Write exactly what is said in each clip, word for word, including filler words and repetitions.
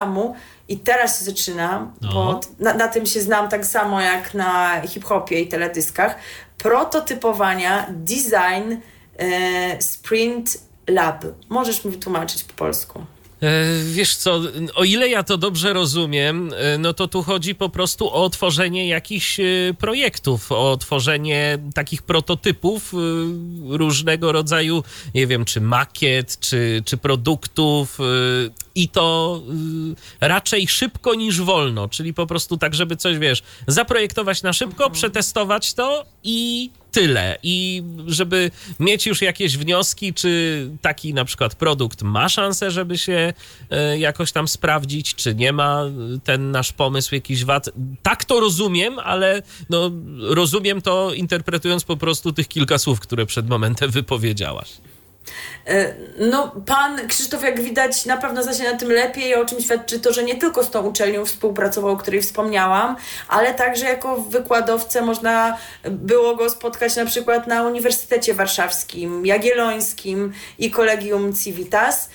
programu i teraz się zaczyna, no. bo na, na tym się znam tak samo jak na hip-hopie i teledyskach, prototypowania Design e, Sprint Lab. Możesz mi wytłumaczyć po polsku? Wiesz co, o ile ja to dobrze rozumiem, no to tu chodzi po prostu o tworzenie jakichś projektów, o tworzenie takich prototypów różnego rodzaju, nie wiem, czy makiet, czy, czy produktów i to raczej szybko niż wolno, czyli po prostu tak, żeby coś, wiesz, zaprojektować na szybko, mhm. przetestować to i tyle. I żeby mieć już jakieś wnioski, czy taki na przykład produkt ma szansę, żeby się e, jakoś tam sprawdzić, czy nie ma ten nasz pomysł jakiś wad. Tak to rozumiem, ale no, rozumiem to interpretując po prostu tych kilka słów, które przed momentem wypowiedziałaś. No, pan Krzysztof, jak widać, na pewno zna się na tym lepiej, o czym świadczy to, że nie tylko z tą uczelnią współpracował, o której wspomniałam, ale także jako wykładowcę można było go spotkać na przykład na Uniwersytecie Warszawskim, Jagiellońskim i Collegium Civitas.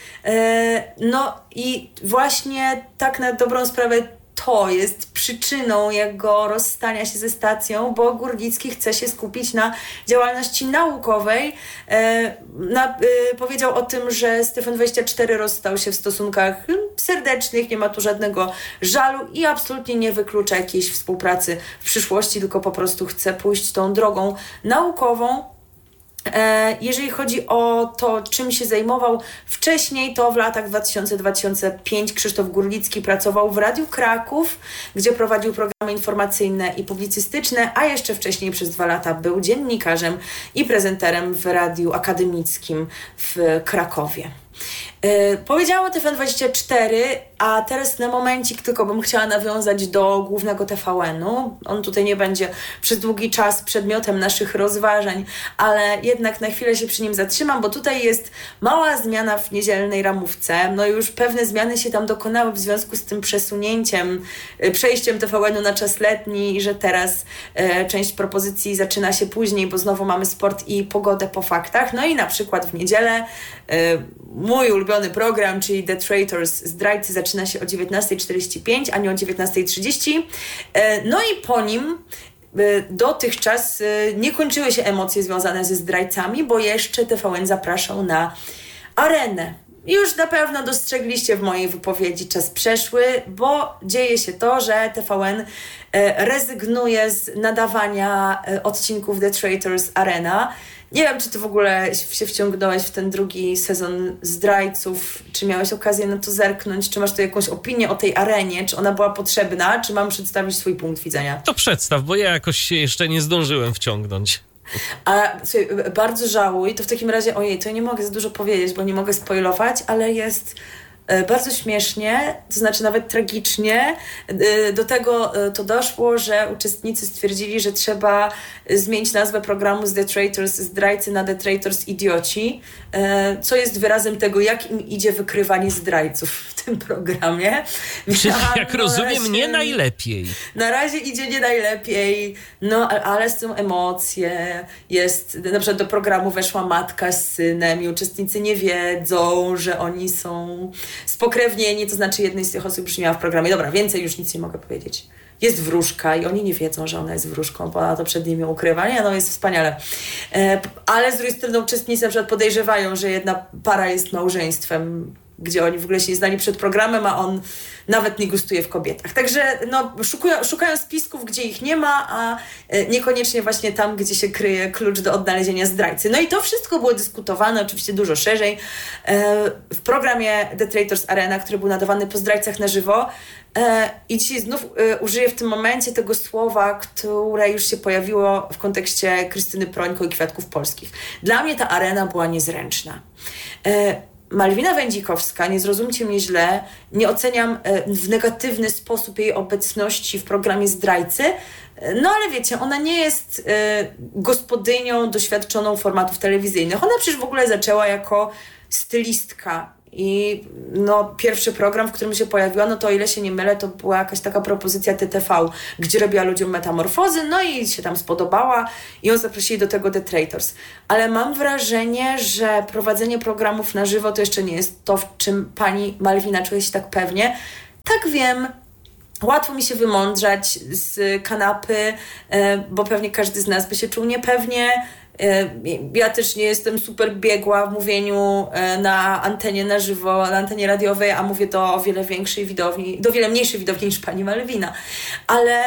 No i właśnie tak na dobrą sprawę to jest przyczyną jego rozstania się ze stacją, bo Górnicki chce się skupić na działalności naukowej. E, na, e, powiedział o tym, że Stefan dwadzieścia cztery rozstał się w stosunkach serdecznych, nie ma tu żadnego żalu i absolutnie nie wyklucza jakiejś współpracy w przyszłości, tylko po prostu chce pójść tą drogą naukową. Jeżeli chodzi o to, czym się zajmował wcześniej, to w latach dwa tysiące do dwa tysiące piątego Krzysztof Górnicki pracował w Radiu Kraków, gdzie prowadził programy informacyjne i publicystyczne, a jeszcze wcześniej przez dwa lata był dziennikarzem i prezenterem w Radiu Akademickim w Krakowie. Yy, powiedziałam o T V N dwadzieścia cztery, a teraz na momencik tylko bym chciała nawiązać do głównego T V N-u. On tutaj nie będzie przez długi czas przedmiotem naszych rozważań, ale jednak na chwilę się przy nim zatrzymam, bo tutaj jest mała zmiana w niedzielnej ramówce. No już pewne zmiany się tam dokonały w związku z tym przesunięciem, yy, przejściem T V N-u na czas letni i że teraz yy, część propozycji zaczyna się później, bo znowu mamy sport i pogodę po faktach. No i na przykład w niedzielę yy, mój ulubiony program, czyli The Traitors, Zdrajcy, zaczyna się o dziewiętnasta czterdzieści pięć, a nie o dziewiętnasta trzydzieści. No i po nim dotychczas nie kończyły się emocje związane ze zdrajcami, bo jeszcze T V N zapraszał na arenę. Już na pewno dostrzegliście w mojej wypowiedzi czas przeszły, bo dzieje się to, że T V N rezygnuje z nadawania odcinków The Traitors Arena. Nie wiem, czy ty w ogóle się wciągnąłeś w ten drugi sezon Zdrajców, czy miałeś okazję na to zerknąć, czy masz tu jakąś opinię o tej arenie, czy ona była potrzebna, czy mam przedstawić swój punkt widzenia? To przedstaw, bo ja jakoś się jeszcze nie zdążyłem wciągnąć. A słuchaj, bardzo żałuj, to w takim razie, ojej, to ja nie mogę za dużo powiedzieć, bo nie mogę spoilować, ale jest bardzo śmiesznie, to znaczy nawet tragicznie. Do tego to doszło, że uczestnicy stwierdzili, że trzeba zmienić nazwę programu z The Traitors Zdrajcy na The Traitors Idioci, co jest wyrazem tego, jak im idzie wykrywanie zdrajców w tym programie. Czyli jak no, rozumiem, razie, nie najlepiej. Na razie idzie nie najlepiej, no ale są emocje. Jest, na przykład do programu weszła matka z synem i uczestnicy nie wiedzą, że oni są spokrewnieni, to znaczy jednej z tych osób już nie miała w programie. Dobra, więcej już nic nie mogę powiedzieć. Jest wróżka i oni nie wiedzą, że ona jest wróżką, bo ona to przed nimi ukrywa. Nie, no jest wspaniale. E, ale z drugiej strony uczestnicy na przykład podejrzewają, że jedna para jest małżeństwem, gdzie oni w ogóle się nie znali przed programem, a on nawet nie gustuje w kobietach. Także no, szukują, szukają spisków, gdzie ich nie ma, a niekoniecznie właśnie tam, gdzie się kryje klucz do odnalezienia zdrajcy. No i to wszystko było dyskutowane oczywiście dużo szerzej w programie The Traitors Arena, który był nadawany po Zdrajcach na żywo. I dzisiaj znów użyję w tym momencie tego słowa, które już się pojawiło w kontekście Krystyny Prońko i Kwiatków Polskich. Dla mnie ta arena była niezręczna. Malwina Wędzikowska, nie zrozumcie mnie źle, nie oceniam w negatywny sposób jej obecności w programie Zdrajcy, no ale wiecie, ona nie jest y, gospodynią doświadczoną formatów telewizyjnych. Ona przecież w ogóle zaczęła jako stylistka i no, pierwszy program, w którym się pojawiła, no to o ile się nie mylę, to była jakaś taka propozycja T T V, gdzie robiła ludziom metamorfozy, no i się tam spodobała i ją zaprosili do tego The Traitors. Ale mam wrażenie, że prowadzenie programów na żywo to jeszcze nie jest to, w czym pani Malwina czuje się tak pewnie. tak wiem, łatwo mi się wymądrzać z kanapy, bo pewnie każdy z nas by się czuł niepewnie. Ja też nie jestem super biegła w mówieniu na antenie na żywo, na antenie radiowej, a mówię do o wiele większej widowni, do wiele mniejszej widowni niż pani Malwina. Ale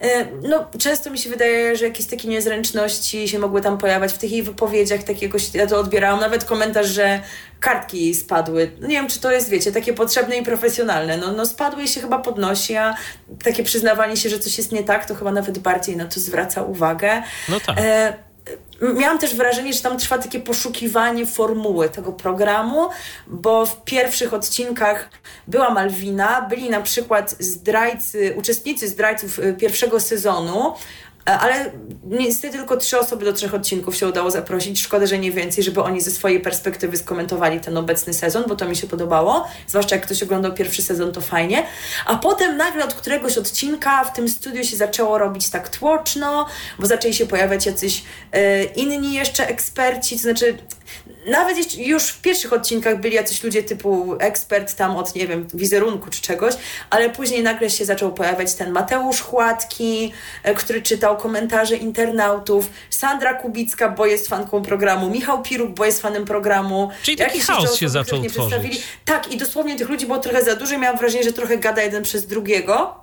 no, często mi się wydaje, że jakieś takie niezręczności się mogły tam pojawiać w tych jej wypowiedziach, takiego ja to odbierałam, nawet komentarz, że kartki jej spadły. No nie wiem, czy to jest, wiecie, takie potrzebne i profesjonalne. No, no spadły i się chyba podnosi, a takie przyznawanie się, że coś jest nie tak, to chyba nawet bardziej na to zwraca uwagę. No tak. E, Miałam też wrażenie, że tam trwa takie poszukiwanie formuły tego programu, bo w pierwszych odcinkach była Malwina, byli na przykład zdrajcy, uczestnicy zdrajców pierwszego sezonu, ale niestety tylko trzy osoby do trzech odcinków się udało zaprosić. Szkoda, że nie więcej, żeby oni ze swojej perspektywy skomentowali ten obecny sezon, bo to mi się podobało. Zwłaszcza jak ktoś oglądał pierwszy sezon, to fajnie. A potem nagle od któregoś odcinka w tym studiu się zaczęło robić tak tłoczno, bo zaczęli się pojawiać jacyś e, inni jeszcze eksperci, to znaczy nawet już w pierwszych odcinkach byli jacyś ludzie typu ekspert tam od, nie wiem, wizerunku czy czegoś, ale później nagle się zaczął pojawiać ten Mateusz Chładki, który czytał komentarze internautów, Sandra Kubicka, bo jest fanką programu, Michał Piruk, bo jest fanem programu. Czyli taki Jakieś chaos osoby, się zaczął tworzyć. Tak, i dosłownie tych ludzi było trochę za dużo i miałam wrażenie, że trochę gada jeden przez drugiego.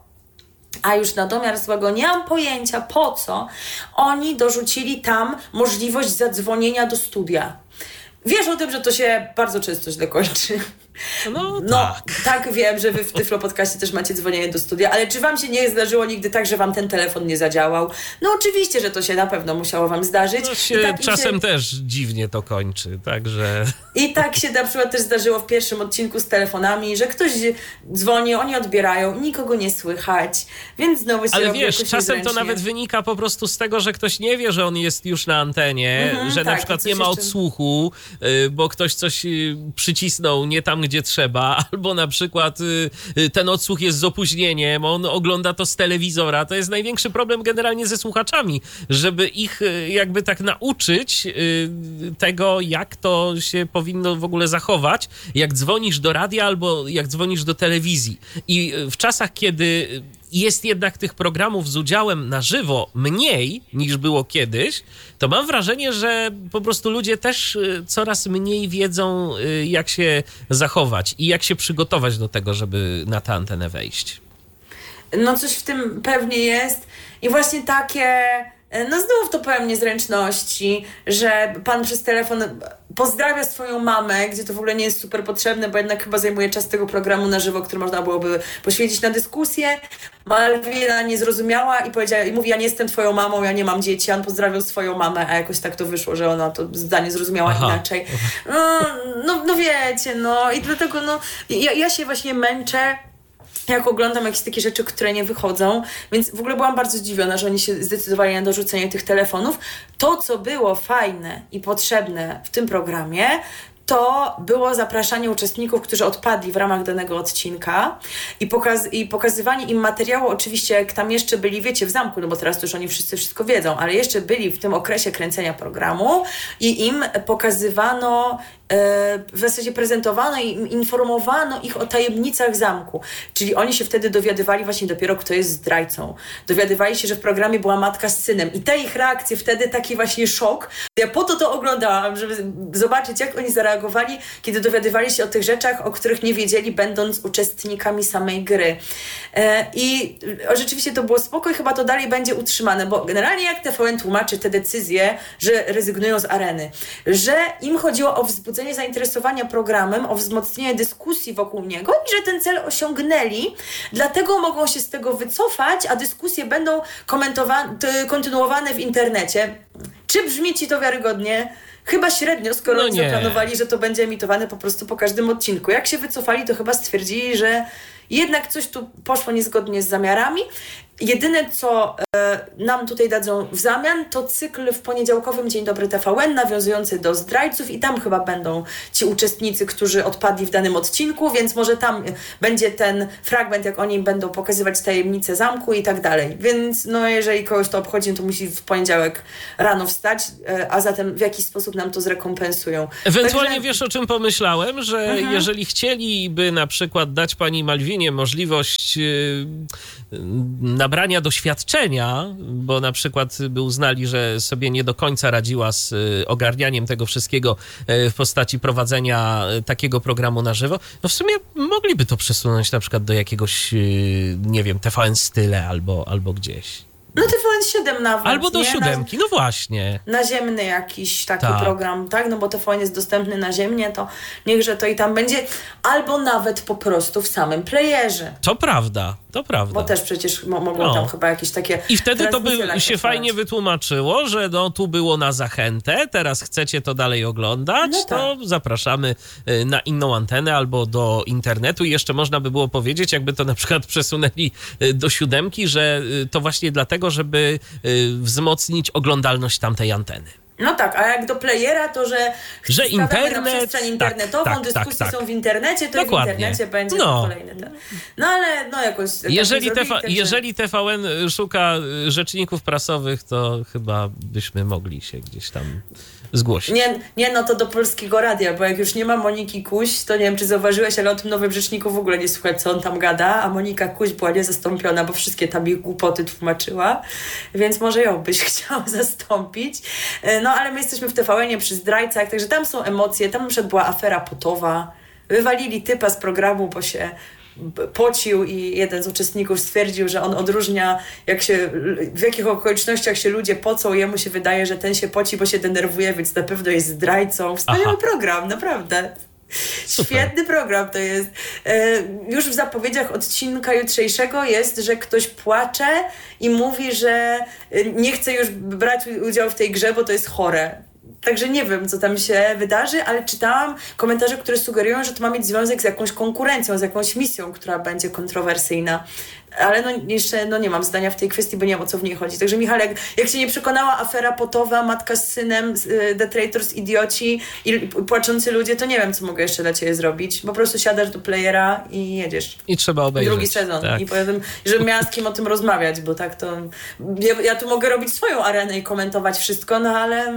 A już na domiar złego nie mam pojęcia, po co oni dorzucili tam możliwość zadzwonienia do studia. Wiesz o tym, że to się bardzo często źle kończy. No, no tak. Tak, wiem, że wy w Tyflo Podcaście też macie dzwonienie do studia, ale czy wam się nie zdarzyło nigdy tak, że wam ten telefon nie zadziałał? No oczywiście, że to się na pewno musiało wam zdarzyć. No się tak czasem się... też dziwnie to kończy, także... I tak się na przykład też zdarzyło w pierwszym odcinku z telefonami, że ktoś dzwoni, oni odbierają, nikogo nie słychać, więc znowu się Ale robi wiesz, jakoś czasem niezręcznie. to nawet wynika po prostu z tego, że ktoś nie wie, że on jest już na antenie, Mhm, że na tak, przykład coś nie ma jeszcze- odsłuchu, y, bo ktoś coś y, przycisnął nie tam, gdzie trzeba, albo na przykład y, y, ten odsłuch jest z opóźnieniem, on ogląda to z telewizora. To jest największy problem generalnie ze słuchaczami, żeby ich y, jakby tak nauczyć y, tego, jak to się powinno w ogóle zachować, jak dzwonisz do radia albo jak dzwonisz do telewizji. I y, w czasach, kiedy jest jednak tych programów z udziałem na żywo mniej niż było kiedyś, to mam wrażenie, że po prostu ludzie też y, coraz mniej wiedzą, y, jak się zachować i jak się przygotować do tego, żeby na tę antenę wejść. No coś w tym pewnie jest i właśnie takie, no znów to powiem niezręczności, że pan przez telefon pozdrawia swoją mamę, gdzie to w ogóle nie jest super potrzebne, bo jednak chyba zajmuje czas tego programu na żywo, który można byłoby poświęcić na dyskusję. Malwina nie zrozumiała i powiedziała, i mówi, ja nie jestem twoją mamą, ja nie mam dzieci, a on pozdrawiał swoją mamę, a jakoś tak to wyszło, że ona to zdanie zrozumiała Aha. inaczej. No, no, no wiecie, no i dlatego no, ja, ja się właśnie męczę, jak oglądam jakieś takie rzeczy, które nie wychodzą, więc w ogóle byłam bardzo zdziwiona, że oni się zdecydowali na dorzucenie tych telefonów. To, co było fajne i potrzebne w tym programie, to było zapraszanie uczestników, którzy odpadli w ramach danego odcinka i, pokaz- i pokazywanie im materiału, oczywiście jak tam jeszcze byli, wiecie, w zamku, no bo teraz to już oni wszyscy wszystko wiedzą, ale jeszcze byli w tym okresie kręcenia programu i im pokazywano, e, w zasadzie prezentowano i im informowano ich o tajemnicach zamku. Czyli oni się wtedy dowiadywali właśnie dopiero, kto jest zdrajcą. Dowiadywali się, że w programie była matka z synem i te ich reakcje wtedy, taki właśnie szok. Ja po to to oglądałam, żeby zobaczyć, jak oni zareagowali, kiedy dowiadywali się o tych rzeczach, o których nie wiedzieli, będąc uczestnikami samej gry. E, I rzeczywiście to było spoko i chyba to dalej będzie utrzymane, bo generalnie jak T V N tłumaczy te decyzje, że rezygnują z areny, że im chodziło o wzbudzenie zainteresowania programem, o wzmocnienie dyskusji wokół niego i że ten cel osiągnęli, dlatego mogą się z tego wycofać, a dyskusje będą komentowane, kontynuowane w internecie. Czy brzmi ci to wiarygodnie? Chyba średnio, skoro No oni nie. zaplanowali, że to będzie emitowane po prostu po każdym odcinku. Jak się wycofali, to chyba stwierdzili, że jednak coś tu poszło niezgodnie z zamiarami. Jedyne, co e, nam tutaj dadzą w zamian, to cykl w poniedziałkowym Dzień Dobry T V N nawiązujący do Zdrajców i tam chyba będą ci uczestnicy, którzy odpadli w danym odcinku, więc może tam będzie ten fragment, jak oni będą pokazywać tajemnice zamku i tak dalej. Więc no jeżeli kogoś to obchodzi, to musi w poniedziałek rano wstać, e, a zatem w jakiś sposób nam to zrekompensują. Ewentualnie Także... wiesz, o czym pomyślałem, że mhm. jeżeli chcieliby na przykład dać pani Malwinie możliwość yy, nabrania doświadczenia, bo na przykład by uznali, że sobie nie do końca radziła z ogarnianiem tego wszystkiego w postaci prowadzenia takiego programu na żywo, no w sumie mogliby to przesunąć na przykład do jakiegoś, nie wiem, T V N Style albo, albo gdzieś. No T V N siedem nawet. Albo do nie? siódemki, no właśnie. Naziemny jakiś taki tak. program, tak? No bo T V N jest dostępny naziemnie, to niechże to i tam będzie. Albo nawet po prostu w samym playerze. To prawda, to prawda. Bo też przecież mo- mogą no. tam chyba jakieś takie... I wtedy to by się się fajnie wytłumaczyło, że no tu było na zachętę, teraz chcecie to dalej oglądać, no to tak. zapraszamy na inną antenę albo do internetu. I jeszcze można by było powiedzieć, jakby to na przykład przesunęli do siódemki, że to właśnie dlatego, żeby wzmocnić oglądalność tamtej anteny. No tak, a jak do playera, to że, że internet, na przestrzeń internetową, tak, tak, dyskusje tak, tak. są w internecie, to Dokładnie. i w internecie będzie no. kolejny ten. No ale no jakoś... Jeżeli, zrobili, TV, także... jeżeli T V N szuka rzeczników prasowych, to chyba byśmy mogli się gdzieś tam zgłosić. Nie, nie, no to do Polskiego Radia, bo jak już nie ma Moniki Kuś, to nie wiem, czy zauważyłeś, ale o tym nowym rzeczniku w ogóle nie słuchać, co on tam gada, a Monika Kuś była niezastąpiona, bo wszystkie tam ich głupoty tłumaczyła, więc może ją byś chciał zastąpić. No ale my jesteśmy w T V N-ie przy Zdrajcach, także tam są emocje, tam na przykład była afera potowa, wywalili typa z programu, bo się pocił i jeden z uczestników stwierdził, że on odróżnia, jak się, w jakich okolicznościach się ludzie pocą, jemu się wydaje, że ten się poci, bo się denerwuje, więc na pewno jest zdrajcą. Wspaniały Aha. program, naprawdę. Super. Świetny program to jest. E, już w zapowiedziach odcinka jutrzejszego jest, że ktoś płacze i mówi, że nie chce już brać udziału w tej grze, bo to jest chore. Także nie wiem, co tam się wydarzy, ale czytałam komentarze, które sugerują, że to ma mieć związek z jakąś konkurencją, z jakąś misją, która będzie kontrowersyjna. Ale no jeszcze no nie mam zdania w tej kwestii, bo nie wiem, o co w niej chodzi. Także Michał, jak, jak się nie przekonała afera potowa, matka z synem, y, The Traitors, idioci i płaczący ludzie, to nie wiem, co mogę jeszcze dla ciebie zrobić. Po prostu siadasz do playera i jedziesz. I trzeba obejrzeć. Drugi sezon. Tak. I powiem, że miała z kim o tym rozmawiać, bo tak to... Ja, ja tu mogę robić swoją arenę i komentować wszystko, no ale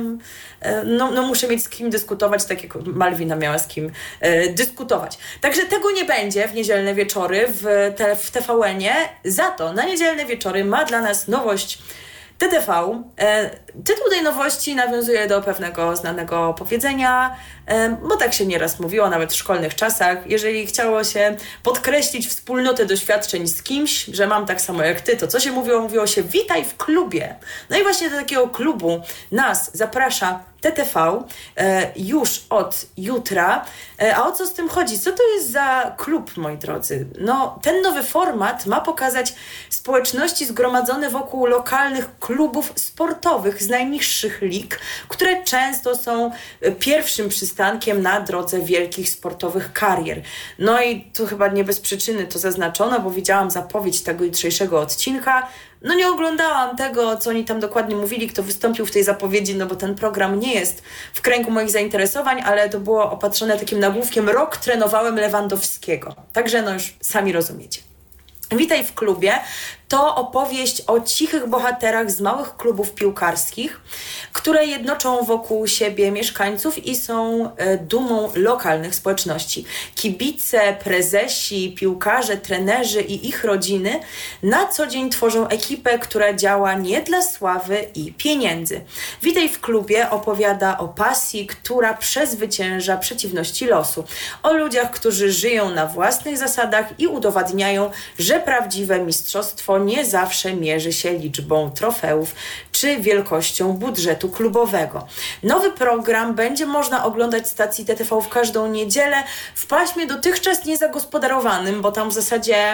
no, no muszę mieć z kim dyskutować, tak jak Malwina miała z kim e, dyskutować. Także tego nie będzie w niedzielne wieczory w, te, w T V N-ie. Za to na niedzielne wieczory ma dla nas nowość T T V. E, tytuł tej nowości nawiązuje do pewnego znanego powiedzenia, e, bo tak się nieraz mówiło, nawet w szkolnych czasach. Jeżeli chciało się podkreślić wspólnotę doświadczeń z kimś, że mam tak samo jak ty, to co się mówiło? Mówiło się witaj w klubie. No i właśnie do takiego klubu nas zaprasza T T V e, już od jutra. E, a o co z tym chodzi? Co to jest za klub, moi drodzy? No, ten nowy format ma pokazać społeczności zgromadzone wokół lokalnych klubów sportowych z najniższych lig, które często są pierwszym przystankiem na drodze wielkich sportowych karier. No i tu chyba nie bez przyczyny to zaznaczono, bo widziałam zapowiedź tego jutrzejszego odcinka. No nie oglądałam tego, co oni tam dokładnie mówili, kto wystąpił w tej zapowiedzi, no bo ten program nie jest w kręgu moich zainteresowań, ale to było opatrzone takim nagłówkiem Rok trenowałem Lewandowskiego. Także no już sami rozumiecie. Witaj w klubie to opowieść o cichych bohaterach z małych klubów piłkarskich, które jednoczą wokół siebie mieszkańców i są e, dumą lokalnych społeczności. Kibice, prezesi, piłkarze, trenerzy i ich rodziny na co dzień tworzą ekipę, która działa nie dla sławy i pieniędzy. Witaj w klubie opowiada o pasji, która przezwycięża przeciwności losu. O ludziach, którzy żyją na własnych zasadach i udowadniają, że prawdziwe mistrzostwo nie zawsze mierzy się liczbą trofeów czy wielkością budżetu klubowego. Nowy program będzie można oglądać w stacji T T V w każdą niedzielę w paśmie dotychczas niezagospodarowanym, bo tam w zasadzie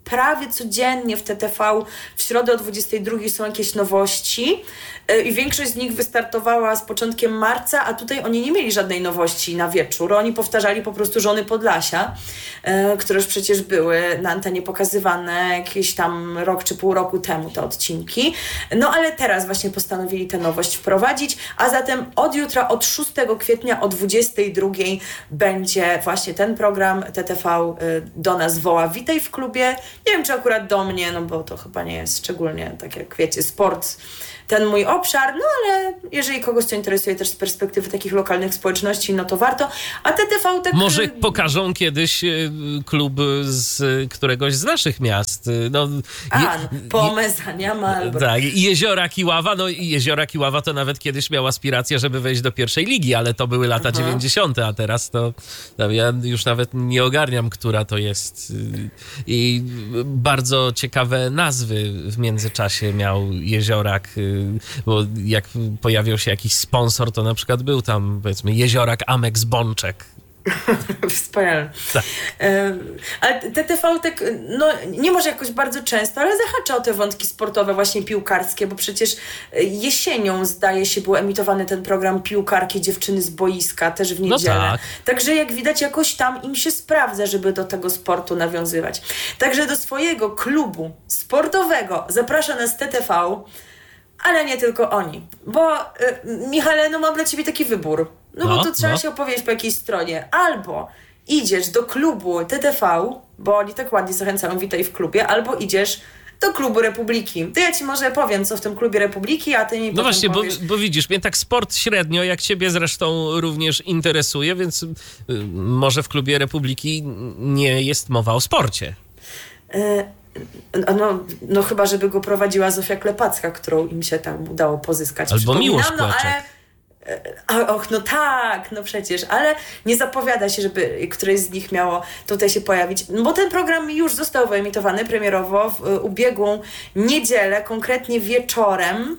prawie codziennie w T T V w środę o dwudziestej drugiej są jakieś nowości i większość z nich wystartowała z początkiem marca, a tutaj oni nie mieli żadnej nowości na wieczór. Oni powtarzali po prostu Żony Podlasia, które już przecież były na antenie pokazywane jakieś tam rok czy pół roku temu, te odcinki. No ale teraz właśnie postanowili tę nowość wprowadzić, a zatem od jutra, od szóstego kwietnia o dwudziestej drugiej będzie właśnie ten program. T T V do nas woła: witaj w klubie. Nie wiem, czy akurat do mnie, no bo to chyba nie jest szczególnie, tak jak wiecie, sport, ten mój obszar, no ale jeżeli kogoś to interesuje też z perspektywy takich lokalnych społeczności, no to warto. A T T V tak... Może pokażą kiedyś klub z któregoś z naszych miast. No, A, je, Pomezania, Malbork. Tak, i Jeziora Kiława, no i Jeziora Kiława to nawet kiedyś miał aspirację, żeby wejść do pierwszej ligi, ale to były lata dziewięćdziesiąte, a teraz to no, ja już nawet nie ogarniam, która to jest. I bardzo ciekawe nazwy w międzyczasie miał Jeziorak, bo jak pojawił się jakiś sponsor, to na przykład był tam, powiedzmy, Jeziorak Amex Bączek. Wspaniale. Tak. Ale T T V tak, no, nie może jakoś bardzo często, ale zahacza o te wątki sportowe, właśnie piłkarskie, bo przecież jesienią, zdaje się, był emitowany ten program Piłkarki Dziewczyny z boiska, też w niedzielę. No tak. Także jak widać, jakoś tam im się sprawdza, żeby do tego sportu nawiązywać. Także do swojego klubu sportowego zaprasza nas T T V, ale nie tylko oni. Bo, y, Michale, no mam dla ciebie taki wybór. No, no bo to trzeba no. się opowiedzieć po jakiejś stronie. Albo idziesz do klubu T T V, bo oni tak ładnie zachęcają witaj w klubie, albo idziesz do klubu Republiki. To ja ci może powiem, co w tym klubie Republiki, a ty mi No właśnie, bo, powiesz... bo widzisz, mnie tak sport średnio, jak ciebie zresztą również interesuje, więc y, może w klubie Republiki nie jest mowa o sporcie. Y- No, no chyba, żeby go prowadziła Zofia Klepacka, którą im się tam udało pozyskać. Albo Miłosz Kłaczek. No, ale... Och, no tak, no przecież, ale nie zapowiada się, żeby któreś z nich miało tutaj się pojawić, no bo ten program już został wyemitowany premierowo w ubiegłą niedzielę, konkretnie wieczorem.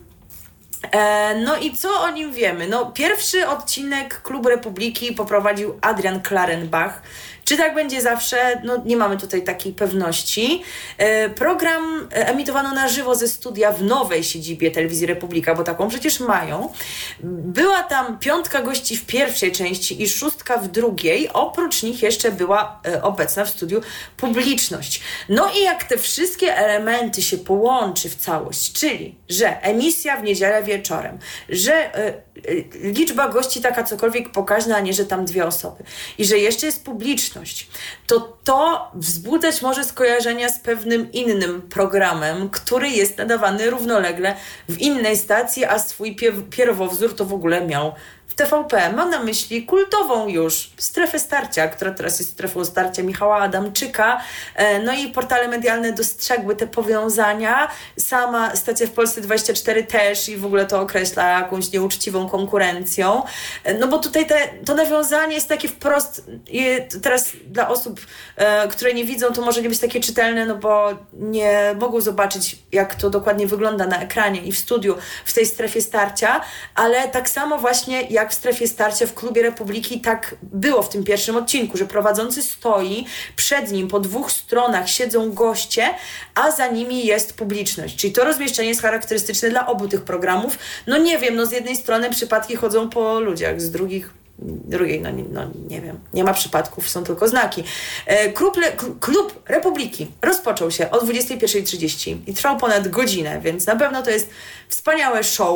E, no i co o nim wiemy? No pierwszy odcinek Klubu Republiki poprowadził Adrian Klarenbach. Czy tak będzie zawsze? No nie mamy tutaj takiej pewności. E, program emitowano na żywo ze studia w nowej siedzibie Telewizji Republika, bo taką przecież mają. Była tam piątka gości w pierwszej części i szóstka w drugiej. Oprócz nich jeszcze była e, obecna w studiu publiczność. No i jak te wszystkie elementy się połączy w całość, czyli że emisja w niedzielę wieczorem, że e, e, liczba gości taka cokolwiek pokaźna, a nie, że tam dwie osoby i że jeszcze jest publiczność, to to wzbudzać może skojarzenia z pewnym innym programem, który jest nadawany równolegle w innej stacji, a swój pie- pierwowzór to w ogóle miał w T V P. Mam na myśli kultową już Strefę Starcia, która teraz jest strefą starcia Michała Adamczyka. No i portale medialne dostrzegły te powiązania. Sama stacja w Polsce dwadzieścia cztery też i w ogóle to określa jakąś nieuczciwą konkurencją. No bo tutaj te, to nawiązanie jest takie wprost, i teraz dla osób, e, które nie widzą, to może nie być takie czytelne, no bo nie mogą zobaczyć, jak to dokładnie wygląda na ekranie i w studiu w tej Strefie Starcia, ale tak samo właśnie jak w Strefie Starcia w Klubie Republiki, tak było w tym pierwszym odcinku, że prowadzący stoi, przed nim po dwóch stronach siedzą goście, a za nimi jest publiczność. Czyli to rozmieszczenie jest charakterystyczne dla obu tych programów. No nie wiem, no z jednej strony przypadki chodzą po ludziach, z drugich drugiej, no, no nie wiem, nie ma przypadków, są tylko znaki. Klub, Klub Republiki rozpoczął się o dwudziestej pierwszej trzydzieści i trwał ponad godzinę, więc na pewno to jest wspaniałe show.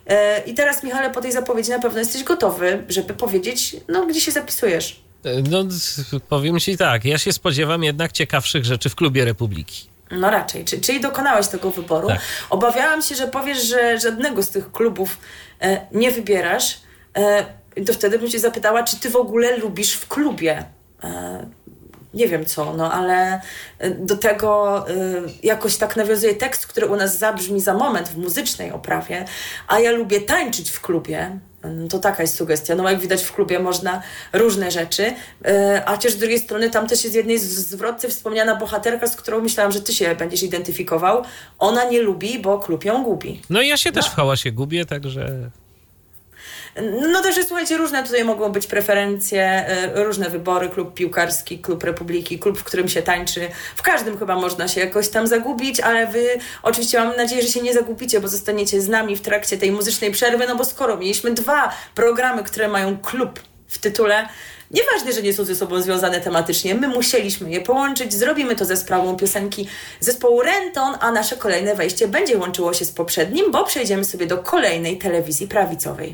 I teraz, Michale, po tej zapowiedzi na pewno jesteś gotowy, żeby powiedzieć, no gdzie się zapisujesz? No powiem ci tak, ja się spodziewam jednak ciekawszych rzeczy w Klubie Republiki. No raczej, Czy, czyli dokonałeś tego wyboru. Tak. Obawiałam się, że powiesz, że żadnego z tych klubów e, nie wybierasz, e, to wtedy bym cię zapytała, czy ty w ogóle lubisz w klubie? E, nie wiem co, no ale do tego e, jakoś tak nawiązuje tekst, który u nas zabrzmi za moment w muzycznej oprawie, a ja lubię tańczyć w klubie. To taka jest sugestia. No jak widać w klubie można różne rzeczy, e, a chociaż z drugiej strony tam też jest z jednej zwrotce wspomniana bohaterka, z którą myślałam, że ty się będziesz identyfikował. Ona nie lubi, bo klub ją gubi. No i ja się no. też w hałasie gubię, także... No też, słuchajcie, różne tutaj mogą być preferencje, różne wybory, klub piłkarski, klub Republiki, klub, w którym się tańczy. W każdym chyba można się jakoś tam zagubić, ale wy oczywiście mam nadzieję, że się nie zagubicie, bo zostaniecie z nami w trakcie tej muzycznej przerwy, no bo skoro mieliśmy dwa programy, które mają klub w tytule, nieważne, że nie są ze sobą związane tematycznie, my musieliśmy je połączyć, zrobimy to ze sprawą piosenki zespołu Renton, a nasze kolejne wejście będzie łączyło się z poprzednim, bo przejdziemy sobie do kolejnej telewizji prawicowej.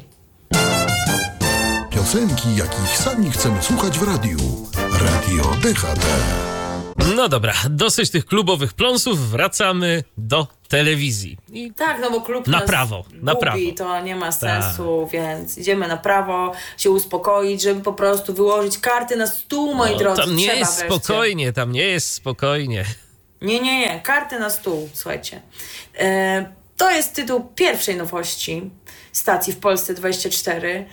Piosenki, jakich sami chcemy słuchać w radiu. Radio D H T. No dobra, dosyć tych klubowych pląsów, wracamy do telewizji. I tak, no bo klub na nas prawo, na gubi, prawo. To nie ma sensu, tak. Więc idziemy na prawo, się uspokoić, żeby po prostu wyłożyć karty na stół, moi no, drodzy. Tam nie Trzeba jest wreszcie. spokojnie, tam nie jest spokojnie. Nie, nie, nie, karty na stół, słuchajcie. E, to jest tytuł pierwszej nowości stacji w Polsce dwadzieścia cztery.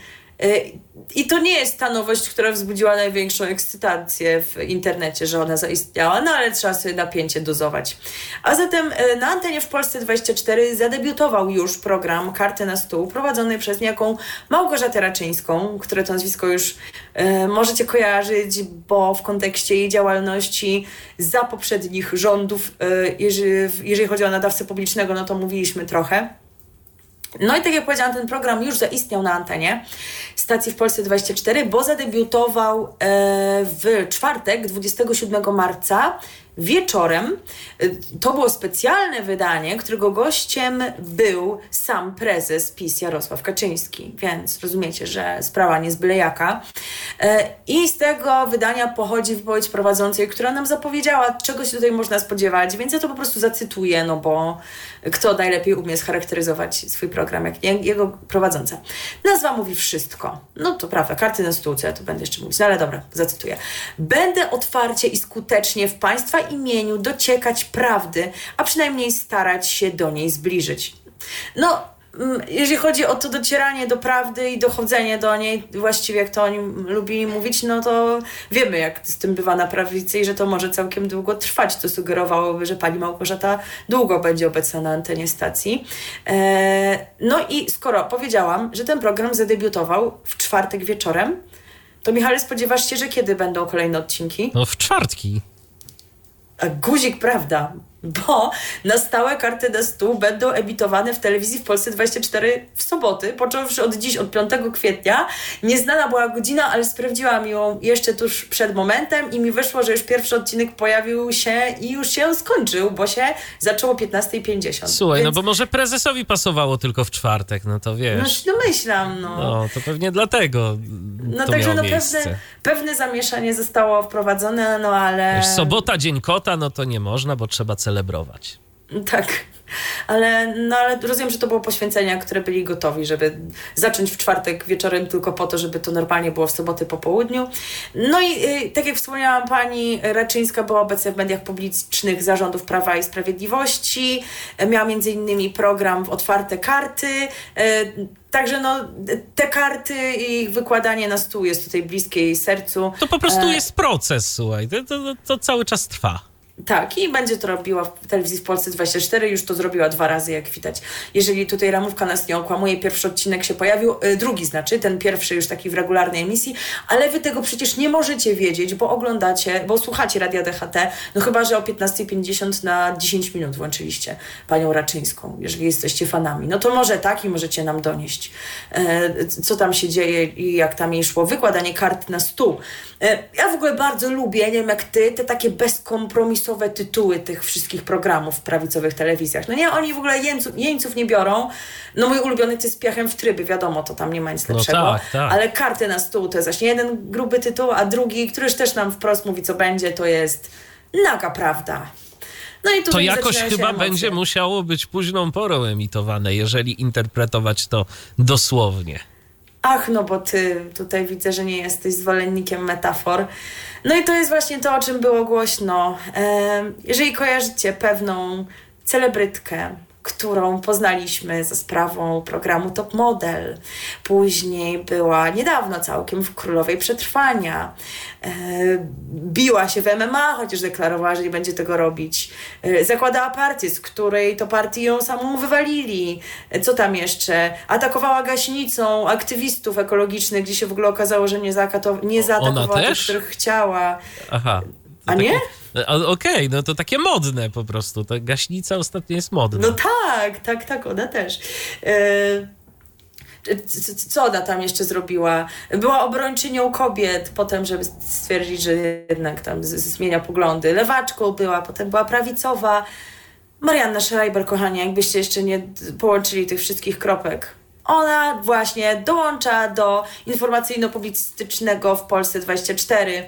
I to nie jest ta nowość, która wzbudziła największą ekscytację w internecie, że ona zaistniała, no ale trzeba sobie napięcie dozować. A zatem na antenie w Polsce dwadzieścia cztery zadebiutował już program Karty na stół, prowadzony przez niejaką Małgorzatę Raczyńską, które to nazwisko już e, możecie kojarzyć, bo w kontekście jej działalności za poprzednich rządów, e, jeżeli, jeżeli chodzi o nadawcę publicznego, no to mówiliśmy trochę. No i tak jak powiedziałam, ten program już zaistniał na antenie stacji w Polsce dwadzieścia cztery, bo zadebiutował e, w czwartek, dwudziestego siódmego marca, wieczorem. To było specjalne wydanie, którego gościem był sam prezes PiS Jarosław Kaczyński, więc rozumiecie, że sprawa nie z byle jaka. I z tego wydania pochodzi wypowiedź prowadzącej, która nam zapowiedziała, czego się tutaj można spodziewać, więc ja to po prostu zacytuję, no bo kto najlepiej umie scharakteryzować swój program, jak nie jego prowadząca. Nazwa mówi wszystko. No to prawda, karty na stół, co ja tu będę jeszcze mówić, no ale dobra, zacytuję. Będę otwarcie i skutecznie w Państwa imieniu dociekać prawdy, a przynajmniej starać się do niej zbliżyć. No, jeżeli chodzi o to docieranie do prawdy i dochodzenie do niej, właściwie jak to oni lubili mówić, no to wiemy, jak z tym bywa na prawicy i że to może całkiem długo trwać. To sugerowałoby, że pani Małgorzata długo będzie obecna na antenie stacji. Eee, no i skoro powiedziałam, że ten program zadebiutował w czwartek wieczorem, to Michale, spodziewasz się, że kiedy będą kolejne odcinki? No w czwartki. A guzik, prawda, bo na stałe karty na stół będą emitowane w telewizji w Polsce dwadzieścia cztery w soboty, począwszy od dziś, od piątego kwietnia. Nieznana była godzina, ale sprawdziłam ją jeszcze tuż przed momentem i mi wyszło, że już pierwszy odcinek pojawił się i już się skończył, bo się zaczęło piętnasta pięćdziesiąt. Słuchaj, Więc... no bo może prezesowi pasowało tylko w czwartek, no to wiesz. No się domyślam, no. No, to pewnie dlatego No to także miało no miejsce. pewne, pewne zamieszanie zostało wprowadzone, no ale... Wiesz, sobota, dzień kota, no to nie można, bo trzeba celebrować. Tak, ale, no, ale rozumiem, że to było poświęcenia, które byli gotowi, żeby zacząć w czwartek wieczorem tylko po to, żeby to normalnie było w soboty po południu. No i y, tak jak wspomniałam, pani Raczyńska była obecna w mediach publicznych zarządów Prawa i Sprawiedliwości, miała między innymi program w Otwarte Karty, y, także no, te karty i ich wykładanie na stół jest tutaj bliskie jej sercu. To po prostu e... jest proces, słuchaj, to, to, to cały czas trwa. Tak, i będzie to robiła w telewizji w Polsce dwadzieścia cztery, już to zrobiła dwa razy, jak widać. Jeżeli tutaj ramówka nas nie okłamuje, pierwszy odcinek się pojawił, yy, drugi znaczy, ten pierwszy już taki w regularnej emisji, ale wy tego przecież nie możecie wiedzieć, bo oglądacie, bo słuchacie Radia D H T, no chyba, że o piętnasta pięćdziesiąt na dziesięć minut włączyliście panią Raczyńską, jeżeli jesteście fanami. No to może tak i możecie nam donieść, yy, co tam się dzieje i jak tam jej szło. Wykładanie kart na stół. Yy, ja w ogóle bardzo lubię, nie wiem jak ty, te takie bezkompromisowe tytuły tych wszystkich programów w prawicowych telewizjach. No nie, oni w ogóle jeńców, jeńców nie biorą. No mój ulubiony to jest Piachem w tryby, wiadomo, to tam nie ma nic lepszego. No tak, tak. Ale karty na stół to jest właśnie jeden gruby tytuł, a drugi, który już też nam wprost mówi, co będzie, to jest Naga Prawda. No i to jakoś chyba emocje. będzie musiało być późną porą emitowane, jeżeli interpretować to dosłownie. Ach, no bo ty tutaj widzę, że nie jesteś zwolennikiem metafor. No i to jest właśnie to, o czym było głośno. Jeżeli kojarzycie pewną celebrytkę, którą poznaliśmy za sprawą programu Top Model. Później była niedawno całkiem w Królowej Przetrwania. E, biła się w M M A, chociaż deklarowała, że nie będzie tego robić. E, zakładała partię, z której to partii ją samą wywalili. E, co tam jeszcze? Atakowała gaśnicą aktywistów ekologicznych, gdzie się w ogóle okazało, że nie, zaakato- nie zaatakowała tych, których chciała. Aha. A nie? Okej, okay, no to takie modne po prostu. Ta gaśnica ostatnio jest modna. No tak, tak, tak, ona też. Yy, co ona tam jeszcze zrobiła? Była obrończynią kobiet, potem, żeby stwierdzić, że jednak tam z- zmienia poglądy. Lewaczką była, potem była prawicowa. Marianna Schreiber, kochani, jakbyście jeszcze nie połączyli tych wszystkich kropek. Ona właśnie dołącza do informacyjno-publicystycznego w Polsce dwadzieścia cztery,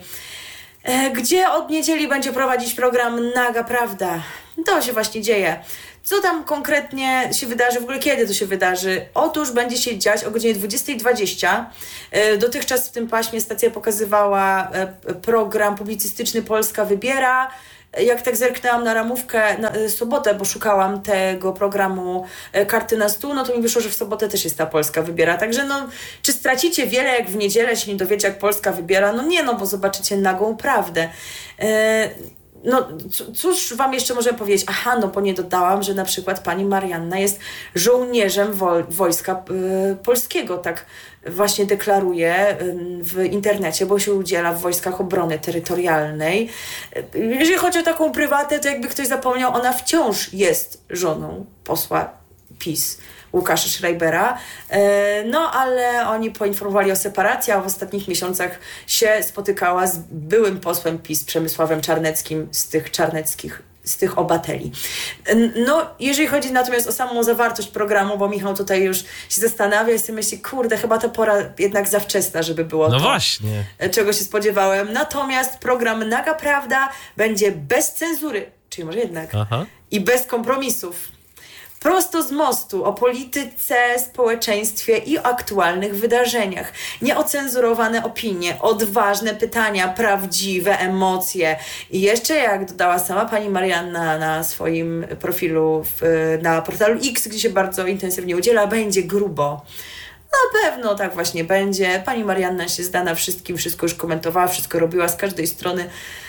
gdzie od niedzieli będzie prowadzić program Naga Prawda. To się właśnie dzieje. Co tam konkretnie się wydarzy, w ogóle kiedy to się wydarzy? Otóż będzie się dziać o godzinie dwudziestej dwadzieścia. Dotychczas w tym paśmie stacja pokazywała program publicystyczny Polska Wybiera. Jak tak zerknęłam na ramówkę na sobotę, bo szukałam tego programu Karty na stół, no to mi wyszło, że w sobotę też jest ta Polska Wybiera. Także no, czy stracicie wiele, jak w niedzielę się nie dowiecie, jak Polska Wybiera? No nie, no bo zobaczycie nagą prawdę. E, no cóż wam jeszcze możemy powiedzieć? Aha, no bo nie dodałam, że na przykład pani Marianna jest żołnierzem wo- Wojska y, Polskiego, tak właśnie deklaruje w internecie, bo się udziela w Wojskach Obrony Terytorialnej. Jeżeli chodzi o taką prywatę, to jakby ktoś zapomniał, ona wciąż jest żoną posła PiS Łukasza Schreibera. No ale oni poinformowali o separacji, a w ostatnich miesiącach się spotykała z byłym posłem PiS Przemysławem Czarneckim z tych czarneckich z tych obywateli. No, jeżeli chodzi natomiast o samą zawartość programu, bo Michał tutaj już się zastanawia i sobie myśli, kurde, chyba to pora jednak za wczesna, żeby było no to, właśnie. czego się spodziewałem. Natomiast program Naga Prawda będzie bez cenzury, czyli może jednak, Aha. i bez kompromisów. Prosto z mostu o polityce, społeczeństwie i aktualnych wydarzeniach. Nieocenzurowane opinie, odważne pytania, prawdziwe emocje. I jeszcze, jak dodała sama pani Marianna na swoim profilu w, na portalu X, gdzie się bardzo intensywnie udziela, będzie grubo. Na pewno tak właśnie będzie. Pani Marianna się zda na wszystkim, wszystko już komentowała, wszystko robiła z każdej strony.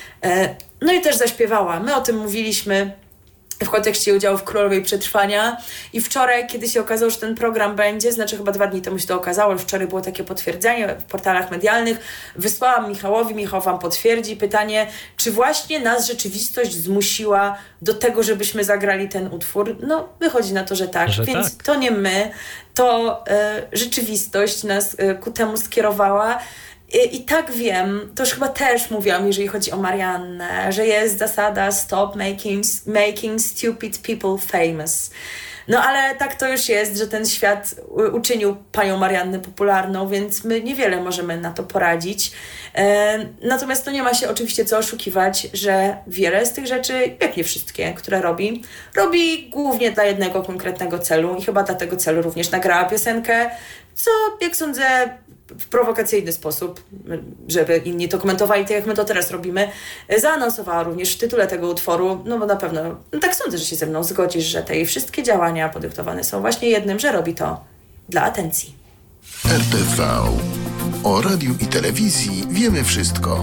No i też zaśpiewała. My o tym mówiliśmy w kontekście udziału w Królowej Przetrwania i wczoraj, kiedy się okazało, że ten program będzie, znaczy chyba dwa dni temu się to okazało, ale wczoraj było takie potwierdzenie w portalach medialnych, wysłałam Michałowi, Michał wam potwierdzi pytanie, czy właśnie nas rzeczywistość zmusiła do tego, żebyśmy zagrali ten utwór? No, wychodzi na to, że tak, że więc tak. To nie my, to e, rzeczywistość nas e, ku temu skierowała. I, I tak wiem, to już chyba też mówiłam, jeżeli chodzi o Mariannę, że jest zasada stop making, making stupid people famous. No ale tak to już jest, że ten świat uczynił panią Mariannę popularną, więc my niewiele możemy na to poradzić. E, natomiast to nie ma się oczywiście co oszukiwać, że wiele z tych rzeczy, jak nie wszystkie, które robi, robi głównie dla jednego konkretnego celu i chyba dla tego celu również nagrała piosenkę, co jak sądzę w prowokacyjny sposób, żeby inni to komentowali, tak jak my to teraz robimy, zaanonsowała również w tytule tego utworu, no bo na pewno, no tak sądzę, że się ze mną zgodzisz, że te jej wszystkie działania podyktowane są właśnie jednym, że robi to dla atencji. R T V. O radiu i telewizji wiemy wszystko.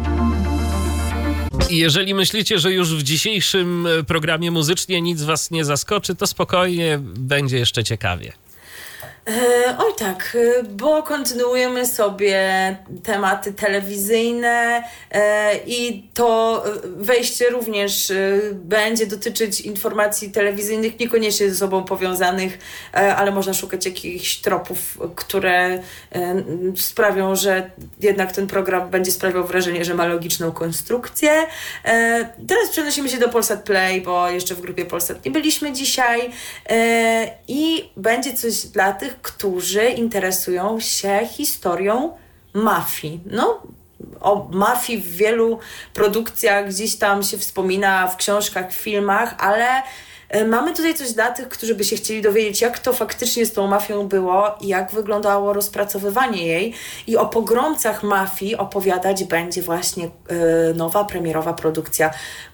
I jeżeli myślicie, że już w dzisiejszym programie muzycznie nic was nie zaskoczy, to spokojnie, będzie jeszcze ciekawie. E, oj tak, bo kontynuujemy sobie tematy telewizyjne e, i to wejście również e, będzie dotyczyć informacji telewizyjnych, niekoniecznie ze sobą powiązanych, e, ale można szukać jakichś tropów, które e, sprawią, że jednak ten program będzie sprawiał wrażenie, że ma logiczną konstrukcję. E, teraz przenosimy się do Polsat Play, bo jeszcze w grupie Polsat nie byliśmy dzisiaj e, i będzie coś dla tych, którzy interesują się historią mafii. No, o mafii w wielu produkcjach gdzieś tam się wspomina, w książkach, w filmach, ale mamy tutaj coś dla tych, którzy by się chcieli dowiedzieć, jak to faktycznie z tą mafią było i jak wyglądało rozpracowywanie jej. I o pogromcach mafii opowiadać będzie właśnie yy, nowa, premierowa produkcja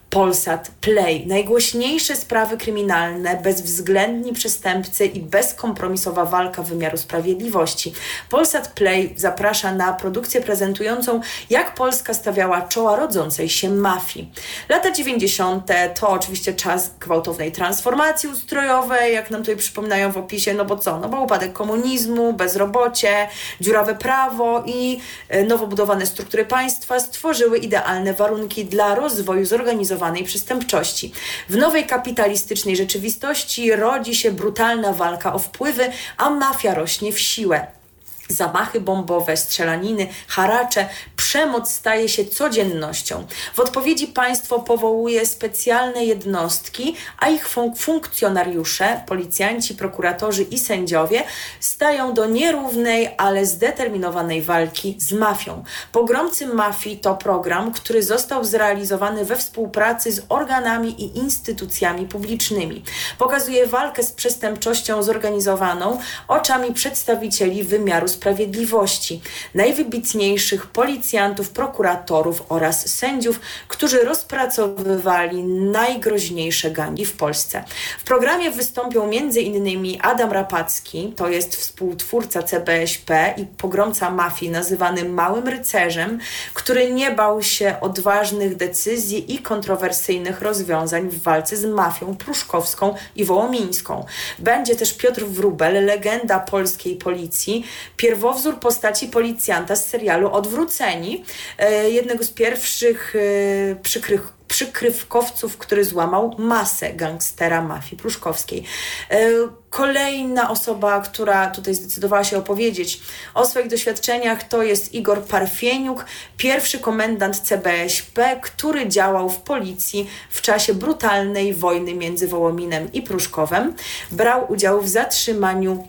Polsat Play. Najgłośniejsze sprawy kryminalne, bezwzględni przestępcy i bezkompromisowa walka wymiaru sprawiedliwości. Polsat Play zaprasza na produkcję prezentującą, jak Polska stawiała czoła rodzącej się mafii. Lata dziewięćdziesiąte to oczywiście czas gwałtownej transformacji ustrojowej, jak nam tutaj przypominają w opisie, no bo co? No bo upadek komunizmu, bezrobocie, dziurawe prawo i nowo budowane struktury państwa stworzyły idealne warunki dla rozwoju zorganizowanej przestępczości. W nowej kapitalistycznej rzeczywistości rodzi się brutalna walka o wpływy, a mafia rośnie w siłę. Zamachy bombowe, strzelaniny, haracze, przemoc staje się codziennością. W odpowiedzi państwo powołuje specjalne jednostki, a ich fun- funkcjonariusze, policjanci, prokuratorzy i sędziowie stają do nierównej, ale zdeterminowanej walki z mafią. Pogromcy mafii to program, który został zrealizowany we współpracy z organami i instytucjami publicznymi. Pokazuje walkę z przestępczością zorganizowaną oczami przedstawicieli wymiaru sprawiedliwości, najwybitniejszych policjantów, prokuratorów oraz sędziów, którzy rozpracowywali najgroźniejsze gangi w Polsce. W programie wystąpią między innymi Adam Rapacki, to jest współtwórca C B S P i pogromca mafii nazywany Małym Rycerzem, który nie bał się odważnych decyzji i kontrowersyjnych rozwiązań w walce z mafią pruszkowską i wołomińską. Będzie też Piotr Wróbel, legenda polskiej policji, pierwowzór postaci policjanta z serialu Odwróceni, jednego z pierwszych przykrych przykrywkowców, który złamał masę gangstera mafii pruszkowskiej. Kolejna osoba, która tutaj zdecydowała się opowiedzieć o swoich doświadczeniach, to jest Igor Parfieniuk, pierwszy komendant C B S P, który działał w policji w czasie brutalnej wojny między Wołominem i Pruszkowem. Brał udział w zatrzymaniu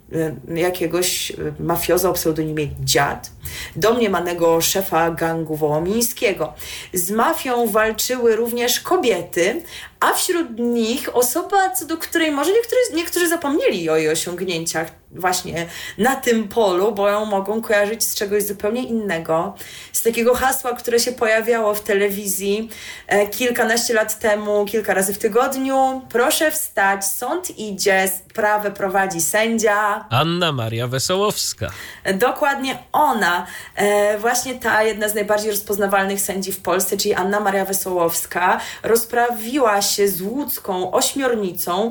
jakiegoś mafioza o pseudonimie Dziad, domniemanego szefa gangu wołomińskiego. Z mafią walczyły również kobiety, a wśród nich osoba, co do której może niektórzy, niektórzy zapomnieli o jej osiągnięciach właśnie na tym polu, bo ją mogą kojarzyć z czegoś zupełnie innego. Z takiego hasła, które się pojawiało w telewizji e, kilkanaście lat temu, kilka razy w tygodniu. Proszę wstać, sąd idzie, sprawę prowadzi sędzia. Anna Maria Wesołowska. Dokładnie ona, e, właśnie ta jedna z najbardziej rozpoznawalnych sędzi w Polsce, czyli Anna Maria Wesołowska, rozprawiła się z łódzką ośmiornicą.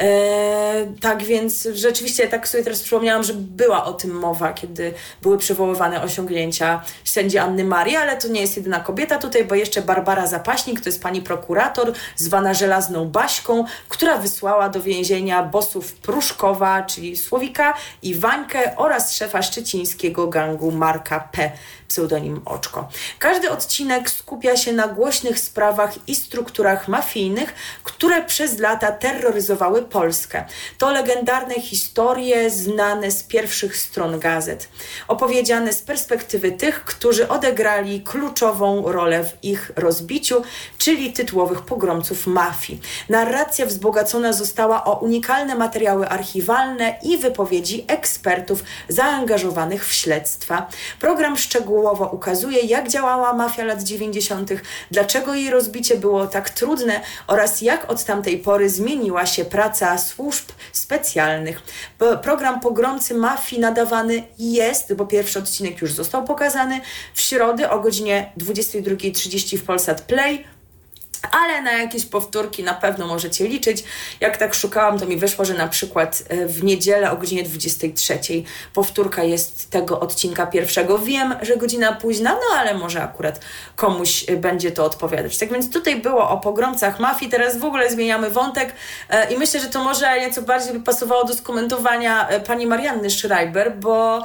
E, tak więc rzeczywiście tak sobie teraz przypomniałam, że była o tym mowa, kiedy były przywoływane osiągnięcia sędzi Anny Marii, ale to nie jest jedyna kobieta tutaj, bo jeszcze Barbara Zapaśnik, to jest pani prokurator, zwana Żelazną Baśką, która wysłała do więzienia bossów Pruszkowa, czyli Słowika i Wańkę oraz szefa szczecińskiego gangu Marka P., pseudonim Oczko. Każdy odcinek skupia się na głośnych sprawach i strukturach mafijnych, które przez lata terroryzowały Polskę. To legendarne historie znane z pierwszych stron gazet, opowiedziane z perspektywy tych, którzy odegrali kluczową rolę w ich rozbiciu, czyli tytułowych pogromców mafii. Narracja wzbogacona została o unikalne materiały archiwalne i wypowiedzi ekspertów zaangażowanych w śledztwa. Program szczegółowo ukazuje, jak działała mafia lat dziewięćdziesiątych, dlaczego jej rozbicie było tak trudne oraz jak od tamtej pory zmieniła się praca służb specjalnych. Program Pogromcy Mafii nadawany jest, bo pierwszy odcinek już został pokazany, w środę o godzinie dwudziestej drugiej trzydzieści w Polsat Play, ale na jakieś powtórki na pewno możecie liczyć. Jak tak szukałam, to mi wyszło, że na przykład w niedzielę o godzinie dwudziestej trzeciej powtórka jest tego odcinka pierwszego. Wiem, że godzina późna, no ale może akurat komuś będzie to odpowiadać. Tak więc tutaj było o pogromcach mafii, teraz w ogóle zmieniamy wątek i myślę, że to może nieco bardziej by pasowało do skomentowania pani Marianny Schreiber, bo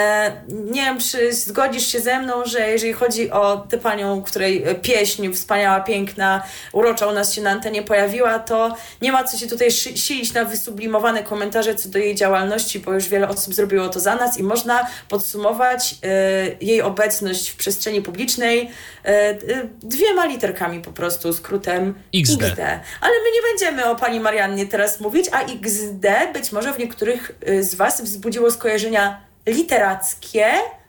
nie wiem, czy zgodzisz się ze mną, że jeżeli chodzi o tę panią, której pieśń wspaniała, piękna, urocza u nas się na antenie pojawiła, to nie ma co się tutaj szy- silić na wysublimowane komentarze co do jej działalności, bo już wiele osób zrobiło to za nas i można podsumować y, jej obecność w przestrzeni publicznej y, y, dwiema literkami po prostu, skrótem X D. X D. Ale my nie będziemy o pani Mariannie teraz mówić, a X D być może w niektórych y, z was wzbudziło skojarzenia literackie,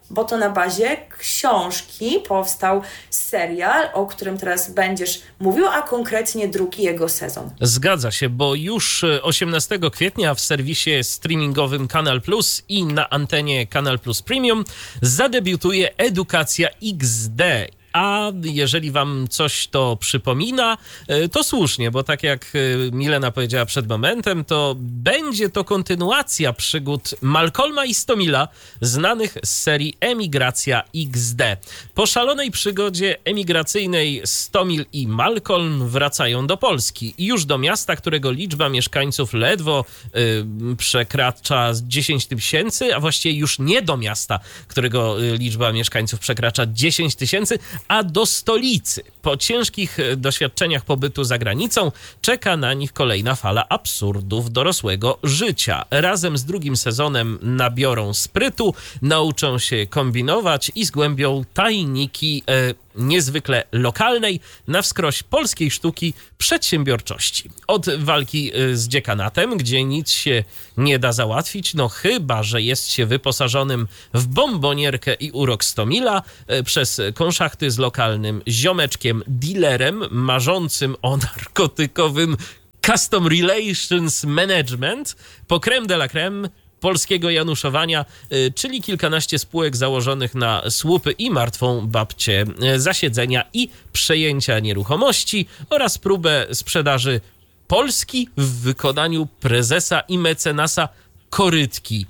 bo to na bazie książki powstał serial, o którym teraz będziesz mówił, a konkretnie drugi jego sezon. Zgadza się, bo już osiemnastego kwietnia w serwisie streamingowym Kanal Plus i na antenie Kanal Plus Premium zadebiutuje Edukacja iks de. A jeżeli wam coś to przypomina, to słusznie, bo tak jak Milena powiedziała przed momentem, to będzie to kontynuacja przygód Malcolma i Stomila, znanych z serii Emigracja iks de. Po szalonej przygodzie emigracyjnej Stomil i Malcolm wracają do Polski i już do miasta, którego liczba mieszkańców ledwo y, przekracza dziesięć tysięcy, a właściwie już nie do miasta, którego liczba mieszkańców przekracza dziesięć tysięcy, a do stolicy. Po ciężkich doświadczeniach pobytu za granicą czeka na nich kolejna fala absurdów dorosłego życia. Razem z drugim sezonem nabiorą sprytu, nauczą się kombinować i zgłębią tajniki e, niezwykle lokalnej, na wskroś polskiej sztuki przedsiębiorczości. Od walki z dziekanatem, gdzie nic się nie da załatwić, no chyba że jest się wyposażonym w bombonierkę i urok Stomila, przez konszachty z lokalnym ziomeczkiem dealerem marzącym o narkotykowym Custom Relations Management, po crème de la crème polskiego januszowania, czyli kilkanaście spółek założonych na słupy i martwą babcię, zasiedzenia i przejęcia nieruchomości oraz próbę sprzedaży Polski w wykonaniu prezesa i mecenasa Korytki.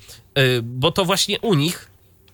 Bo to właśnie u nich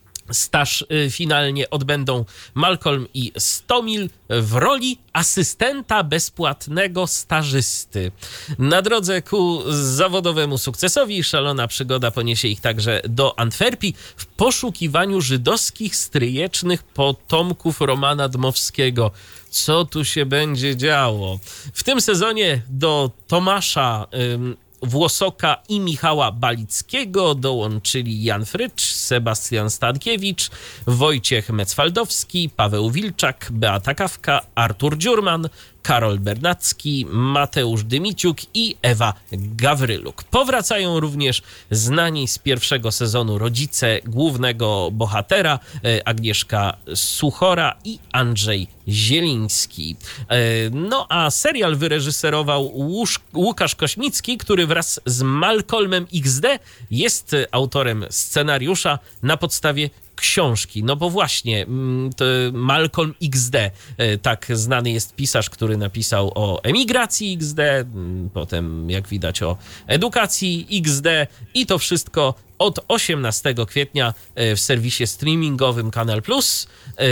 staż finalnie odbędą Malcolm i Stomil w roli asystenta bezpłatnego stażysty. Na drodze ku zawodowemu sukcesowi szalona przygoda poniesie ich także do Antwerpii w poszukiwaniu żydowskich stryjecznych potomków Romana Dmowskiego. Co tu się będzie działo? W tym sezonie do Tomasza ym, Włosoka i Michała Balickiego dołączyli Jan Frycz, Sebastian Stankiewicz, Wojciech Mecwaldowski, Paweł Wilczak, Beata Kawka, Artur Dziurman, Karol Bernacki, Mateusz Dymiciuk i Ewa Gawryluk. Powracają również znani z pierwszego sezonu rodzice głównego bohatera, Agnieszka Suchora i Andrzej Zieliński. No a serial wyreżyserował Łukasz Kośmicki, który wraz z Malcolmem iks de jest autorem scenariusza na podstawie książki. No bo właśnie Malcolm iks de, tak znany jest pisarz, który napisał o emigracji iks de, potem jak widać o edukacji iks de i to wszystko od osiemnastego kwietnia w serwisie streamingowym Kanal Plus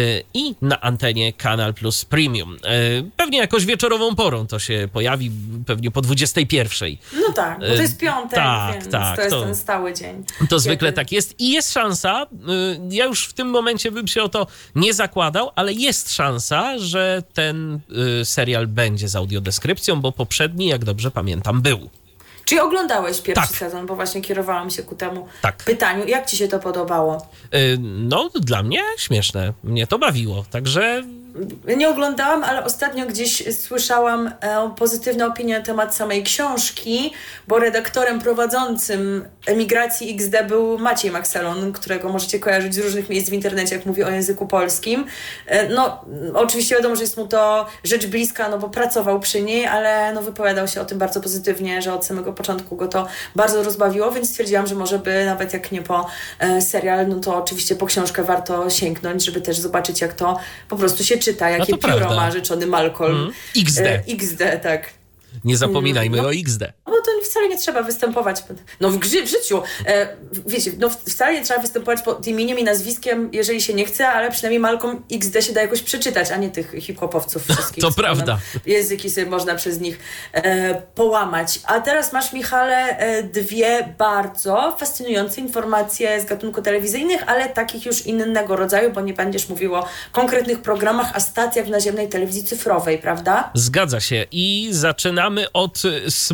i na antenie Kanal Plus Premium. Pewnie jakoś wieczorową porą to się pojawi, pewnie po dwudziestej pierwszej. No tak, bo to jest piątek, tak, więc tak, to jest to, ten stały dzień. To zwykle Kiedy... tak jest i jest szansa, ja już w tym momencie bym się o to nie zakładał, ale jest szansa, że ten serial będzie z audiodeskrypcją, bo poprzedni, jak dobrze pamiętam, był. Czyli oglądałeś pierwszy tak. sezon, bo właśnie kierowałam się ku temu tak. pytaniu. Jak ci się to podobało? No, dla mnie śmieszne. Mnie to bawiło, także... Nie oglądałam, ale ostatnio gdzieś słyszałam e, pozytywne opinie na temat samej książki, bo redaktorem prowadzącym Emigracji iks de był Maciej Makselon, którego możecie kojarzyć z różnych miejsc w internecie, jak mówi o języku polskim. E, no, oczywiście wiadomo, że jest mu to rzecz bliska, no bo pracował przy niej, ale no, wypowiadał się o tym bardzo pozytywnie, że od samego początku go to bardzo rozbawiło, więc stwierdziłam, że może by nawet jak nie po e, serial, no to oczywiście po książkę warto sięgnąć, żeby też zobaczyć, jak to po prostu się czyta, jakie no pióro prawda. ma rzeczony Malcolm. Mm. iks de. E, iks de, tak. Nie zapominajmy no, o iks de. No to wcale nie trzeba występować. No w, grzy, w życiu, e, wiecie, no wcale nie trzeba występować pod imieniem i nazwiskiem, jeżeli się nie chce, ale przynajmniej Malcolm iks de się da jakoś przeczytać, a nie tych hip-hopowców wszystkich. To prawda. Języki sobie można przez nich e, połamać. A teraz masz, Michale, e, dwie bardzo fascynujące informacje z gatunku telewizyjnych, ale takich już innego rodzaju, bo nie będziesz mówił o konkretnych programach, a stacjach w naziemnej telewizji cyfrowej, prawda? Zgadza się. I zaczynamy od smutnej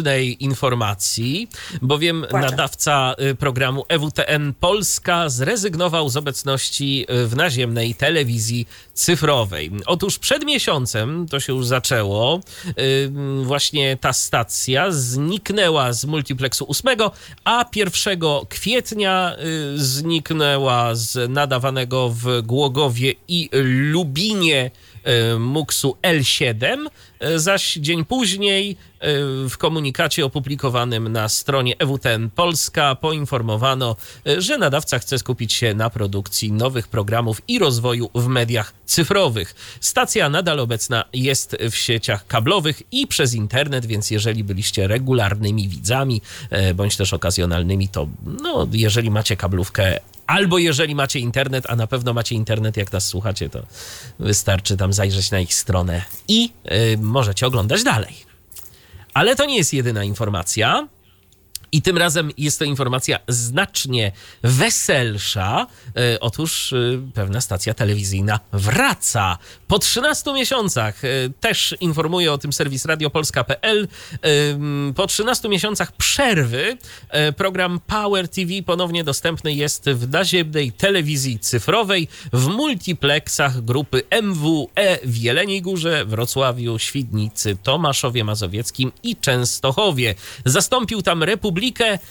innej informacji, bowiem Płaczę. nadawca programu E W T N Polska zrezygnował z obecności w naziemnej telewizji cyfrowej. Otóż przed miesiącem, to się już zaczęło, właśnie ta stacja zniknęła z multiplexu ósmego, a pierwszego kwietnia zniknęła z nadawanego w Głogowie i Lubinie muksu L siedem, zaś dzień później w komunikacie opublikowanym na stronie E W T N Polska poinformowano, że nadawca chce skupić się na produkcji nowych programów i rozwoju w mediach cyfrowych. Stacja nadal obecna jest w sieciach kablowych i przez internet, więc jeżeli byliście regularnymi widzami bądź też okazjonalnymi, to no, jeżeli macie kablówkę albo jeżeli macie internet, a na pewno macie internet, jak nas słuchacie, to wystarczy tam zajrzeć na ich stronę i yy, możecie oglądać dalej. Ale to nie jest jedyna informacja. I tym razem jest to informacja znacznie weselsza. E, otóż e, pewna stacja telewizyjna wraca. Po trzynastu miesiącach, e, też informuje o tym serwis radiopolska kropka p l, e, po trzynastu miesiącach przerwy e, program Power T V ponownie dostępny jest w naziemnej telewizji cyfrowej w multiplexach grupy M W E w Jeleniej Górze, Wrocławiu, Świdnicy, Tomaszowie Mazowieckim i Częstochowie. Zastąpił tam Republikę,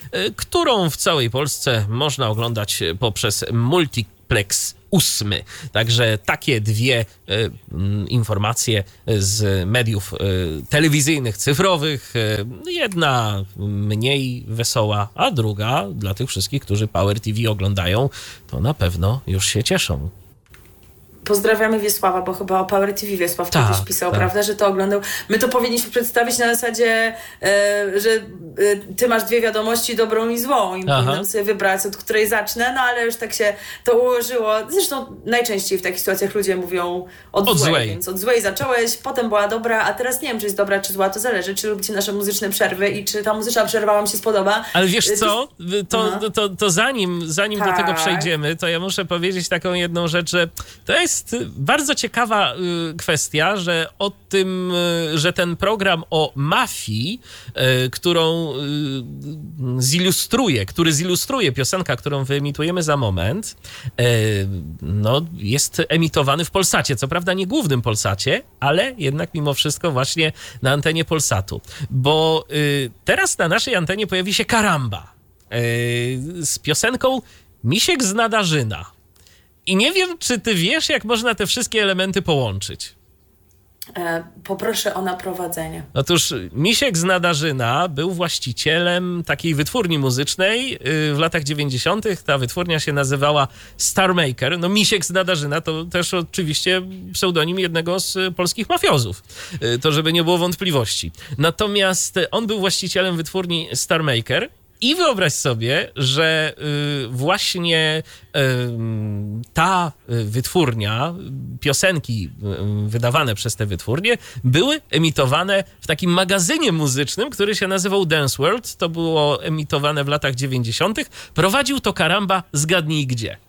którą w całej Polsce można oglądać poprzez multiplex ósmy. Także takie dwie y, informacje z mediów y, telewizyjnych, cyfrowych. Y, jedna mniej wesoła, a druga dla tych wszystkich, którzy Power T V oglądają, to na pewno już się cieszą. Pozdrawiamy Wiesława, bo chyba o Power T V Wiesław tak, kiedyś pisał, tak. prawda, że to oglądał. My to powinniśmy przedstawić na zasadzie, e, że e, ty masz dwie wiadomości, dobrą i złą i powinnam sobie wybrać, od której zacznę, no ale już tak się to ułożyło. Zresztą najczęściej w takich sytuacjach ludzie mówią od, od złej, złej, więc od złej zacząłeś, potem była dobra, a teraz nie wiem, czy jest dobra, czy zła, to zależy, czy lubicie nasze muzyczne przerwy i czy ta muzyczna przerwa wam się spodoba. Ale wiesz co, to, to, to, to zanim, zanim tak. do tego przejdziemy, to ja muszę powiedzieć taką jedną rzecz, że to jest bardzo ciekawa y, kwestia, że o tym, y, że ten program o mafii, y, którą y, zilustruje, który zilustruje piosenka, którą wyemitujemy za moment, y, no, jest emitowany w Polsacie. Co prawda nie głównym Polsacie, ale jednak mimo wszystko właśnie na antenie Polsatu. Bo y, teraz na naszej antenie pojawi się Karamba y, z piosenką Misiek z Nadarzyna. I nie wiem, czy ty wiesz, jak można te wszystkie elementy połączyć. E, poproszę o naprowadzenie. Otóż Misiek z Nadarzyna był właścicielem takiej wytwórni muzycznej yy, w latach dziewięćdziesiątych. Ta wytwórnia się nazywała Star Maker. No Misiek z Nadarzyna to też oczywiście pseudonim jednego z polskich mafiozów. Yy, to żeby nie było wątpliwości. Natomiast on był właścicielem wytwórni Star Maker. I wyobraź sobie, że y, właśnie y, ta wytwórnia, piosenki y, wydawane przez tę wytwórnię były emitowane w takim magazynie muzycznym, który się nazywał Dance World. To było emitowane w latach dziewięćdziesiątych. Prowadził to Karamba, zgadnij gdzie.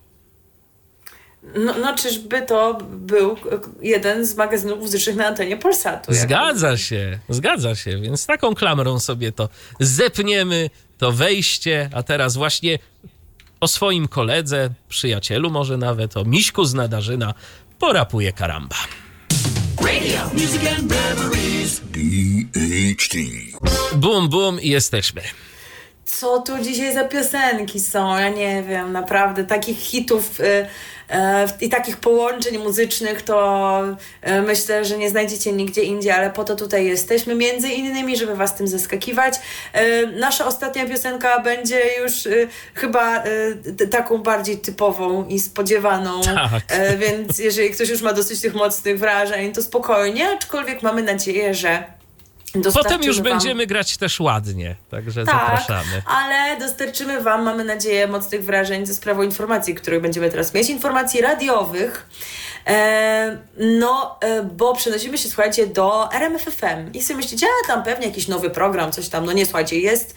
No, no czyżby to był jeden z magazynów muzycznych na antenie Polsatu. Zgadza się, zgadza się, więc taką klamrą sobie to zepniemy, to wejście, a teraz właśnie o swoim koledze, przyjacielu może nawet, o Miśku z Nadarzyna porapuje Karamba. Radio Music and Memories D H T. Bum, bum i jesteśmy. Co tu dzisiaj za piosenki są? Ja nie wiem, naprawdę takich hitów y, y, i takich połączeń muzycznych to y, myślę, że nie znajdziecie nigdzie indziej, ale po to tutaj jesteśmy, między innymi, żeby was tym zaskakiwać. Y, nasza ostatnia piosenka będzie już y, chyba y, t- taką bardziej typową i spodziewaną, tak. y, więc jeżeli ktoś już ma dosyć tych mocnych wrażeń, to spokojnie, aczkolwiek mamy nadzieję, że potem już wam... będziemy grać też ładnie, także tak, zapraszamy. Ale dostarczymy wam, mamy nadzieję, mocnych wrażeń ze sprawą informacji, których będziemy teraz mieć, informacji radiowych. E, no, e, bo przenosimy się, słuchajcie, do R M F F M i sobie myślicie, a tam pewnie jakiś nowy program, coś tam, no nie, słuchajcie, jest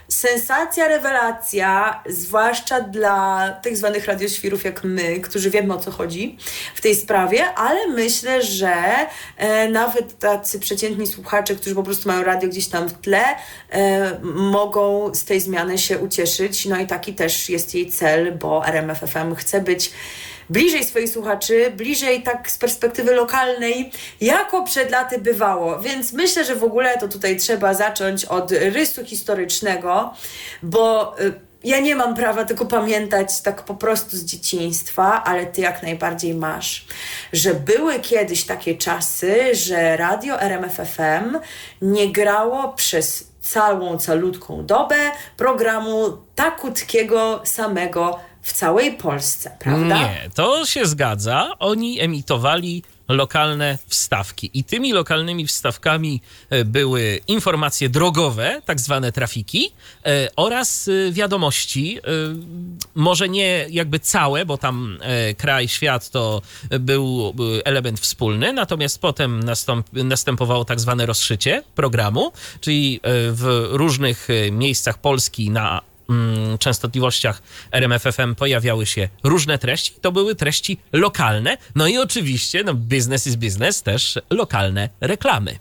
sensacja, rewelacja, zwłaszcza dla tych zwanych radioświrów jak my, którzy wiemy, o co chodzi w tej sprawie, ale myślę, że e, nawet tacy przeciętni słuchacze, którzy po prostu mają radio gdzieś tam w tle, e, mogą z tej zmiany się ucieszyć. No i taki też jest jej cel, bo R M F F M chce być bliżej swoich słuchaczy, bliżej tak z perspektywy lokalnej, jako przed laty bywało. Więc myślę, że w ogóle to tutaj trzeba zacząć od rysu historycznego, bo y, ja nie mam prawa tylko pamiętać tak po prostu z dzieciństwa, ale ty jak najbardziej masz, że były kiedyś takie czasy, że radio R M F F M nie grało przez całą, calutką dobę programu takutkiego samego w całej Polsce, prawda? Nie, to się zgadza. Oni emitowali lokalne wstawki i tymi lokalnymi wstawkami były informacje drogowe, tak zwane trafiki, oraz wiadomości, może nie jakby całe, bo tam kraj, świat to był element wspólny, natomiast potem nastąp, następowało tak zwane rozszycie programu, czyli w różnych miejscach Polski na częstotliwościach R M F F M pojawiały się różne treści. To były treści lokalne. No i oczywiście, no business is business, też lokalne reklamy.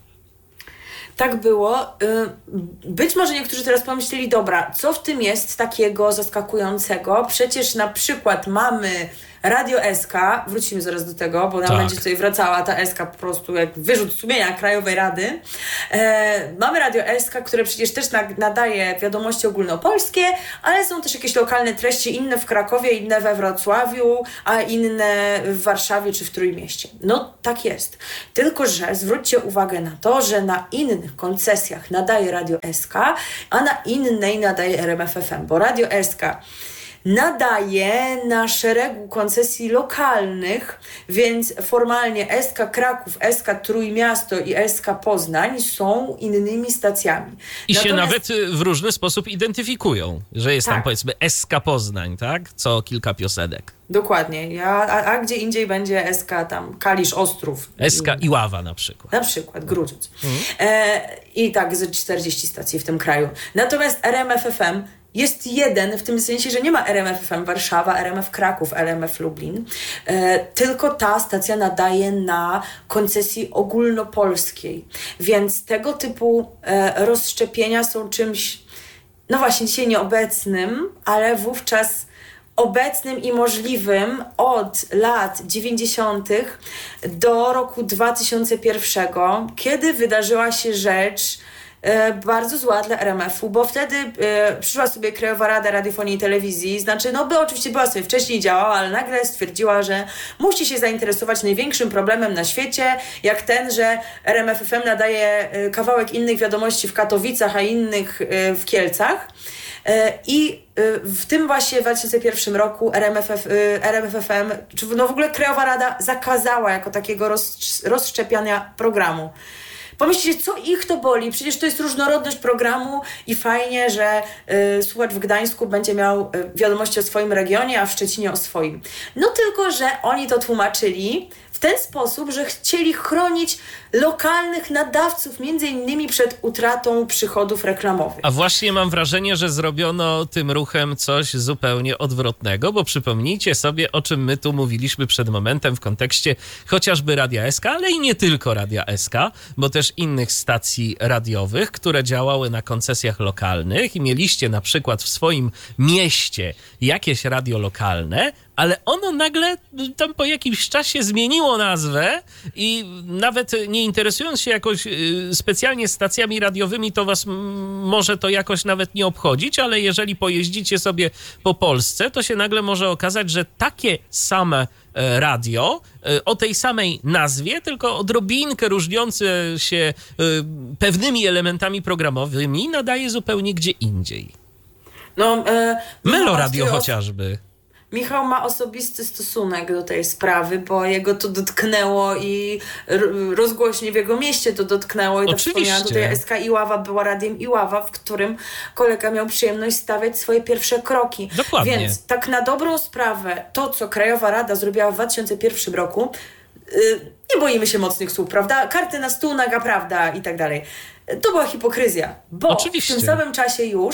Tak było. Być może niektórzy teraz pomyśleli, dobra, co w tym jest takiego zaskakującego? Przecież na przykład mamy Radio S K, wrócimy zaraz do tego, bo nam tak. będzie tutaj wracała ta S K po prostu jak wyrzut sumienia Krajowej Rady. E, mamy Radio S K, które przecież też nadaje wiadomości ogólnopolskie, ale są też jakieś lokalne treści, inne w Krakowie, inne we Wrocławiu, a inne w Warszawie czy w Trójmieście. No tak jest. Tylko że zwróćcie uwagę na to, że na innych koncesjach nadaje Radio S K, a na innej nadaje R M F F M, bo Radio S K nadaje na szeregu koncesji lokalnych, więc formalnie S K Kraków, S K Trójmiasto i S K Poznań są innymi stacjami. I Natomiast... się nawet w różny sposób identyfikują, że jest tak. tam powiedzmy S K Poznań, tak? Co kilka piosenek. Dokładnie. Ja, a, a gdzie indziej będzie S K tam Kalisz, Ostrów. S K Iława na przykład. Na przykład, Grudziądz. Mhm. E, I tak ze czterdzieści stacji w tym kraju. Natomiast R M F F M jest jeden, w tym sensie, że nie ma R M F F M Warszawa, R M F Kraków, R M F Lublin, e, tylko ta stacja nadaje na koncesji ogólnopolskiej. Więc tego typu e, rozszczepienia są czymś, no właśnie dzisiaj nieobecnym, ale wówczas obecnym i możliwym od lat dziewięćdziesiątych do roku dwa tysiące pierwszego, kiedy wydarzyła się rzecz e, bardzo zła dla R M F u, bo wtedy e, przyszła sobie Krajowa Rada Radiofonii i Telewizji, znaczy no by oczywiście była sobie wcześniej działała, ale nagle stwierdziła, że musi się zainteresować największym problemem na świecie, jak ten, że R M F F M nadaje e, kawałek innych wiadomości w Katowicach, a innych e, w Kielcach. I w tym właśnie dwa tysiące pierwszym roku R M F F, R M F F M, czy no w ogóle Krajowa Rada zakazała jako takiego roz, rozszczepiania programu. Pomyślcie, co ich to boli? Przecież to jest różnorodność programu i fajnie, że y, słuchacz w Gdańsku będzie miał y, wiadomości o swoim regionie, a w Szczecinie o swoim. No tylko, że oni to tłumaczyli w ten sposób, że chcieli chronić lokalnych nadawców, między innymi przed utratą przychodów reklamowych. A właśnie mam wrażenie, że zrobiono tym ruchem coś zupełnie odwrotnego, bo przypomnijcie sobie, o czym my tu mówiliśmy przed momentem w kontekście chociażby Radia S K, ale i nie tylko Radia S K, bo też innych stacji radiowych, które działały na koncesjach lokalnych i mieliście na przykład w swoim mieście jakieś radio lokalne, ale ono nagle tam po jakimś czasie zmieniło nazwę i nawet nie interesując się jakoś specjalnie stacjami radiowymi, to was może to jakoś nawet nie obchodzić, ale jeżeli pojeździcie sobie po Polsce, to się nagle może okazać, że takie same radio o tej samej nazwie, tylko odrobinkę różniące się pewnymi elementami programowymi nadaje zupełnie gdzie indziej. No, e, Meloradio chociażby. Michał ma osobisty stosunek do tej sprawy, bo jego to dotknęło i rozgłośnie w jego mieście to dotknęło. I ta wspomniana tutaj S K Iława była radiem Iława, w którym kolega miał przyjemność stawiać swoje pierwsze kroki. Dokładnie. Więc tak na dobrą sprawę, to co Krajowa Rada zrobiła w dwa tysiące pierwszym roku, yy, nie boimy się mocnych słów, prawda? Karty na stół, naga prawda i tak dalej. To była hipokryzja, bo Oczywiście. w tym samym czasie już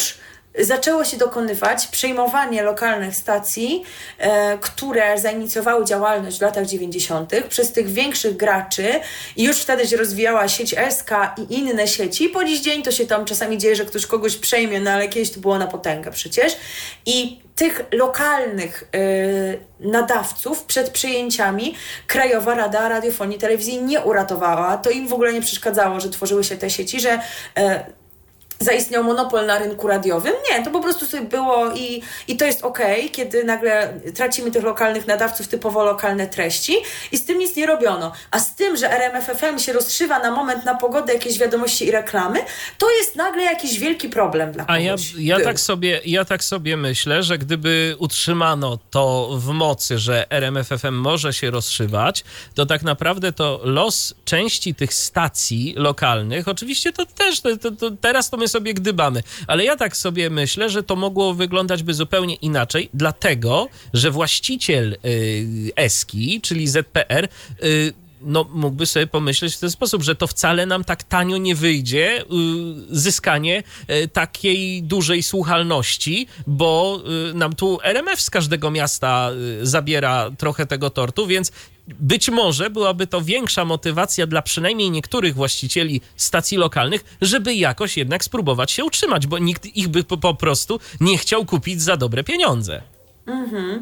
zaczęło się dokonywać przejmowanie lokalnych stacji, e, które zainicjowały działalność w latach dziewięćdziesiątych przez tych większych graczy i już wtedy się rozwijała sieć S K i inne sieci. Po dziś dzień to się tam czasami dzieje, że ktoś kogoś przejmie, no ale kiedyś to było na potęgę przecież. I tych lokalnych y, nadawców przed przejęciami Krajowa Rada Radiofonii i Telewizji nie uratowała. To im w ogóle nie przeszkadzało, że tworzyły się te sieci, że y, zaistniał monopol na rynku radiowym. Nie, to po prostu sobie było i, i to jest okej, okay, kiedy nagle tracimy tych lokalnych nadawców, typowo lokalne treści i z tym nic nie robiono. A z tym, że R M F F M się rozszywa na moment, na pogodę, jakieś wiadomości i reklamy, to jest nagle jakiś wielki problem dla kogoś. A ja, ja, tak sobie, ja tak sobie myślę, że gdyby utrzymano to w mocy, że R M F F M może się rozszywać, to tak naprawdę to los części tych stacji lokalnych, oczywiście to też, to, to, to teraz to my sobie gdybamy, ale ja tak sobie myślę, że to mogło wyglądać by zupełnie inaczej, dlatego, że właściciel y, Eski, czyli Z P R, y, no mógłby sobie pomyśleć w ten sposób, że to wcale nam tak tanio nie wyjdzie y, zyskanie y, takiej dużej słuchalności, bo y, nam tu R M F z każdego miasta y, zabiera trochę tego tortu, więc być może byłaby to większa motywacja dla przynajmniej niektórych właścicieli stacji lokalnych, żeby jakoś jednak spróbować się utrzymać, bo nikt ich by po, po prostu nie chciał kupić za dobre pieniądze. Mhm.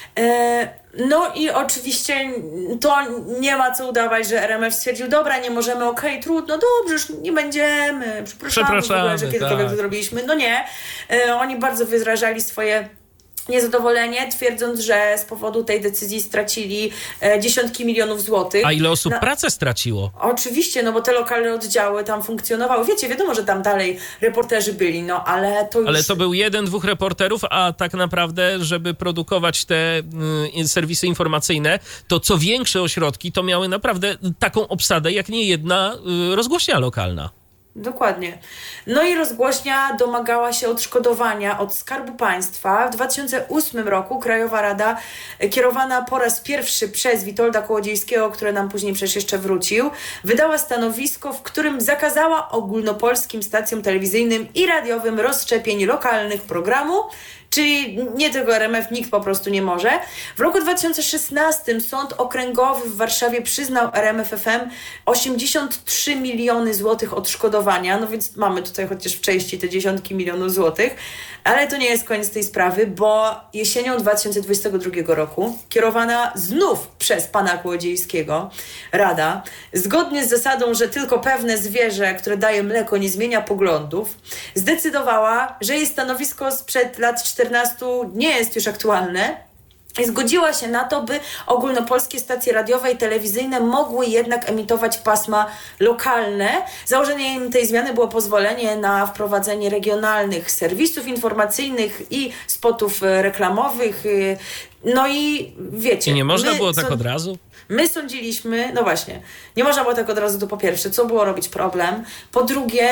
E- No i oczywiście to nie ma co udawać, że R M F stwierdził, dobra, nie możemy, okej, okay, trudno, dobrze, już nie będziemy, przepraszamy, przepraszamy w ogóle, że kiedykolwiek tak. to zrobiliśmy. No nie, e, oni bardzo wyrażali swoje niezadowolenie, twierdząc, że z powodu tej decyzji stracili e, dziesiątki milionów złotych. A ile osób Na... pracę straciło? Oczywiście, no bo te lokalne oddziały tam funkcjonowały. Wiecie, wiadomo, że tam dalej reporterzy byli, no ale to już... Ale to był jeden, dwóch reporterów, a tak naprawdę, żeby produkować te y, serwisy informacyjne, to co większe ośrodki, to miały naprawdę taką obsadę, jak nie jedna y, rozgłośnia lokalna. Dokładnie. No i rozgłośnia domagała się odszkodowania od Skarbu Państwa. W dwa tysiące ósmym roku Krajowa Rada, kierowana po raz pierwszy przez Witolda Kołodziejskiego, który nam później przecież jeszcze wrócił, wydała stanowisko, w którym zakazała ogólnopolskim stacjom telewizyjnym i radiowym rozszczepień lokalnych programu, czyli nie tylko R M F, nikt po prostu nie może. W roku dwa tysiące szesnastym Sąd Okręgowy w Warszawie przyznał R M F F M osiemdziesiąt trzy miliony złotych odszkodowania, no więc mamy tutaj chociaż w części te dziesiątki milionów złotych, ale to nie jest koniec tej sprawy, bo jesienią dwa tysiące dwudziestego drugiego roku kierowana znów przez pana Kołodziejskiego Rada, zgodnie z zasadą, że tylko pewne zwierzę, które daje mleko, nie zmienia poglądów, zdecydowała, że jej stanowisko sprzed lat czternastu nie jest już aktualne i zgodziła się na to, by ogólnopolskie stacje radiowe i telewizyjne mogły jednak emitować pasma lokalne. Założeniem tej zmiany było pozwolenie na wprowadzenie regionalnych serwisów informacyjnych i spotów reklamowych. No i wiecie... I nie można my, było tak co, od razu? My sądziliśmy, no właśnie, nie można było tak od razu, to po pierwsze, co było robić problem. Po drugie,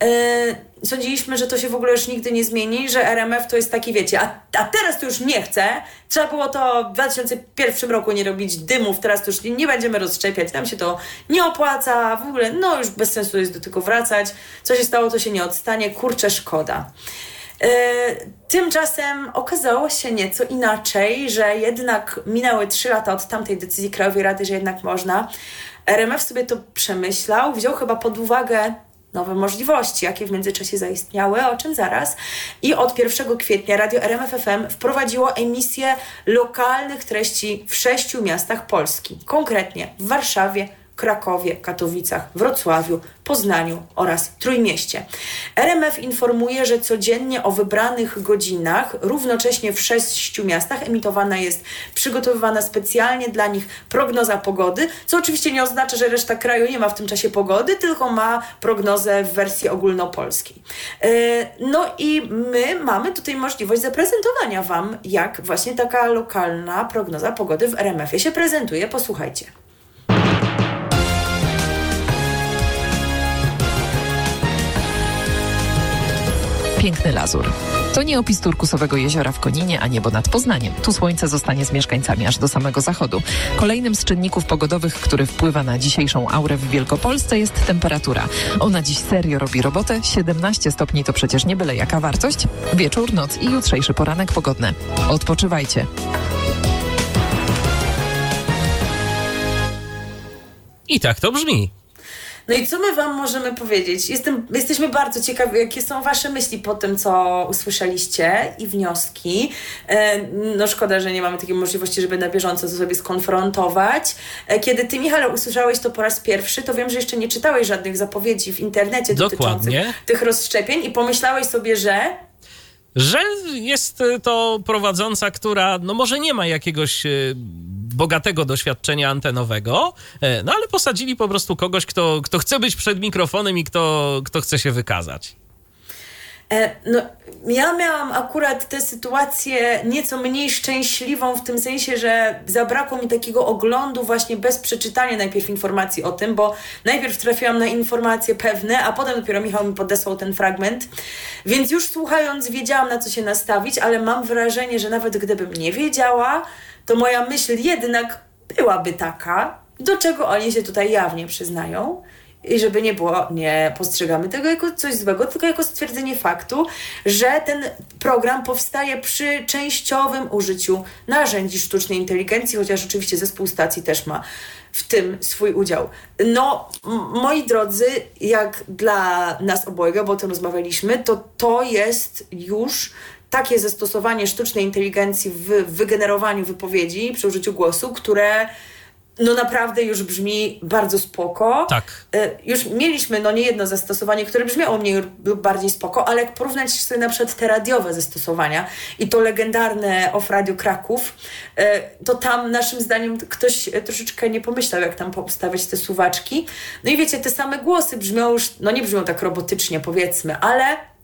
yy, sądziliśmy, że to się w ogóle już nigdy nie zmieni, że R M F to jest taki, wiecie, a, a teraz to już nie chce. Trzeba było to w dwa tysiące pierwszym roku nie robić dymów, teraz to już nie, nie będziemy rozszczepiać, nam się to nie opłaca, w ogóle, no już bez sensu jest do tego wracać. Co się stało, to się nie odstanie, kurczę, szkoda. Yy, tymczasem okazało się nieco inaczej, że jednak minęły trzy lata od tamtej decyzji Krajowej Rady, że jednak można. R M F sobie to przemyślał, wziął chyba pod uwagę nowe możliwości, jakie w międzyczasie zaistniały, o czym zaraz. I od pierwszego kwietnia Radio R M F F M wprowadziło emisję lokalnych treści w sześciu miastach Polski. Konkretnie w Warszawie, Krakowie, Katowicach, Wrocławiu, Poznaniu oraz Trójmieście. R M F informuje, że codziennie o wybranych godzinach, równocześnie w sześciu miastach emitowana jest przygotowywana specjalnie dla nich prognoza pogody, co oczywiście nie oznacza, że reszta kraju nie ma w tym czasie pogody, tylko ma prognozę w wersji ogólnopolskiej. No i my mamy tutaj możliwość zaprezentowania Wam, jak właśnie taka lokalna prognoza pogody w R M F ie się prezentuje. Posłuchajcie. Piękny Lazur. To To nie opis turkusowego jeziora w Koninie, a niebo nad Poznaniem. Tu słońce zostanie z mieszkańcami aż do samego zachodu. Kolejnym z czynników pogodowych, który wpływa na dzisiejszą aurę w Wielkopolsce, jest temperatura. Ona dziś serio robi robotę. siedemnaście stopni to przecież nie byle jaka wartość. Wieczór, noc i jutrzejszy poranek pogodne. Odpoczywajcie. I tak to brzmi. No i co my wam możemy powiedzieć? Jestem, jesteśmy bardzo ciekawi, jakie są wasze myśli po tym, co usłyszeliście i wnioski. E, no szkoda, że nie mamy takiej możliwości, żeby na bieżąco to sobie skonfrontować. E, kiedy ty, Michale, usłyszałeś to po raz pierwszy, to wiem, że jeszcze nie czytałeś żadnych zapowiedzi w internecie Dokładnie. dotyczących tych rozszczepień i pomyślałeś sobie, że... Że jest to prowadząca, która no może nie ma jakiegoś bogatego doświadczenia antenowego, no ale posadzili po prostu kogoś, kto, kto chce być przed mikrofonem i kto, kto chce się wykazać. No, ja miałam akurat tę sytuację nieco mniej szczęśliwą w tym sensie, że zabrakło mi takiego oglądu właśnie bez przeczytania najpierw informacji o tym, bo najpierw trafiłam na informacje pewne, a potem dopiero Michał mi podesłał ten fragment, więc już słuchając wiedziałam, na co się nastawić, ale mam wrażenie, że nawet gdybym nie wiedziała, to moja myśl jednak byłaby taka, do czego oni się tutaj jawnie przyznają. I żeby nie było, nie postrzegamy tego jako coś złego, tylko jako stwierdzenie faktu, że ten program powstaje przy częściowym użyciu narzędzi sztucznej inteligencji, chociaż oczywiście zespół stacji też ma w tym swój udział. No, m- moi drodzy, jak dla nas obojga, bo o tym rozmawialiśmy, to to jest już takie zastosowanie sztucznej inteligencji w wygenerowaniu wypowiedzi przy użyciu głosu, które no naprawdę już brzmi bardzo spoko. Tak. Już mieliśmy no niejedno zastosowanie, które brzmiało mniej lub bardziej spoko, ale jak porównać sobie na przykład te radiowe zastosowania i to legendarne Off Radio Kraków, to tam naszym zdaniem ktoś troszeczkę nie pomyślał, jak tam poustawiać te suwaczki. No i wiecie, te same głosy brzmią już, no nie brzmią tak robotycznie powiedzmy, ale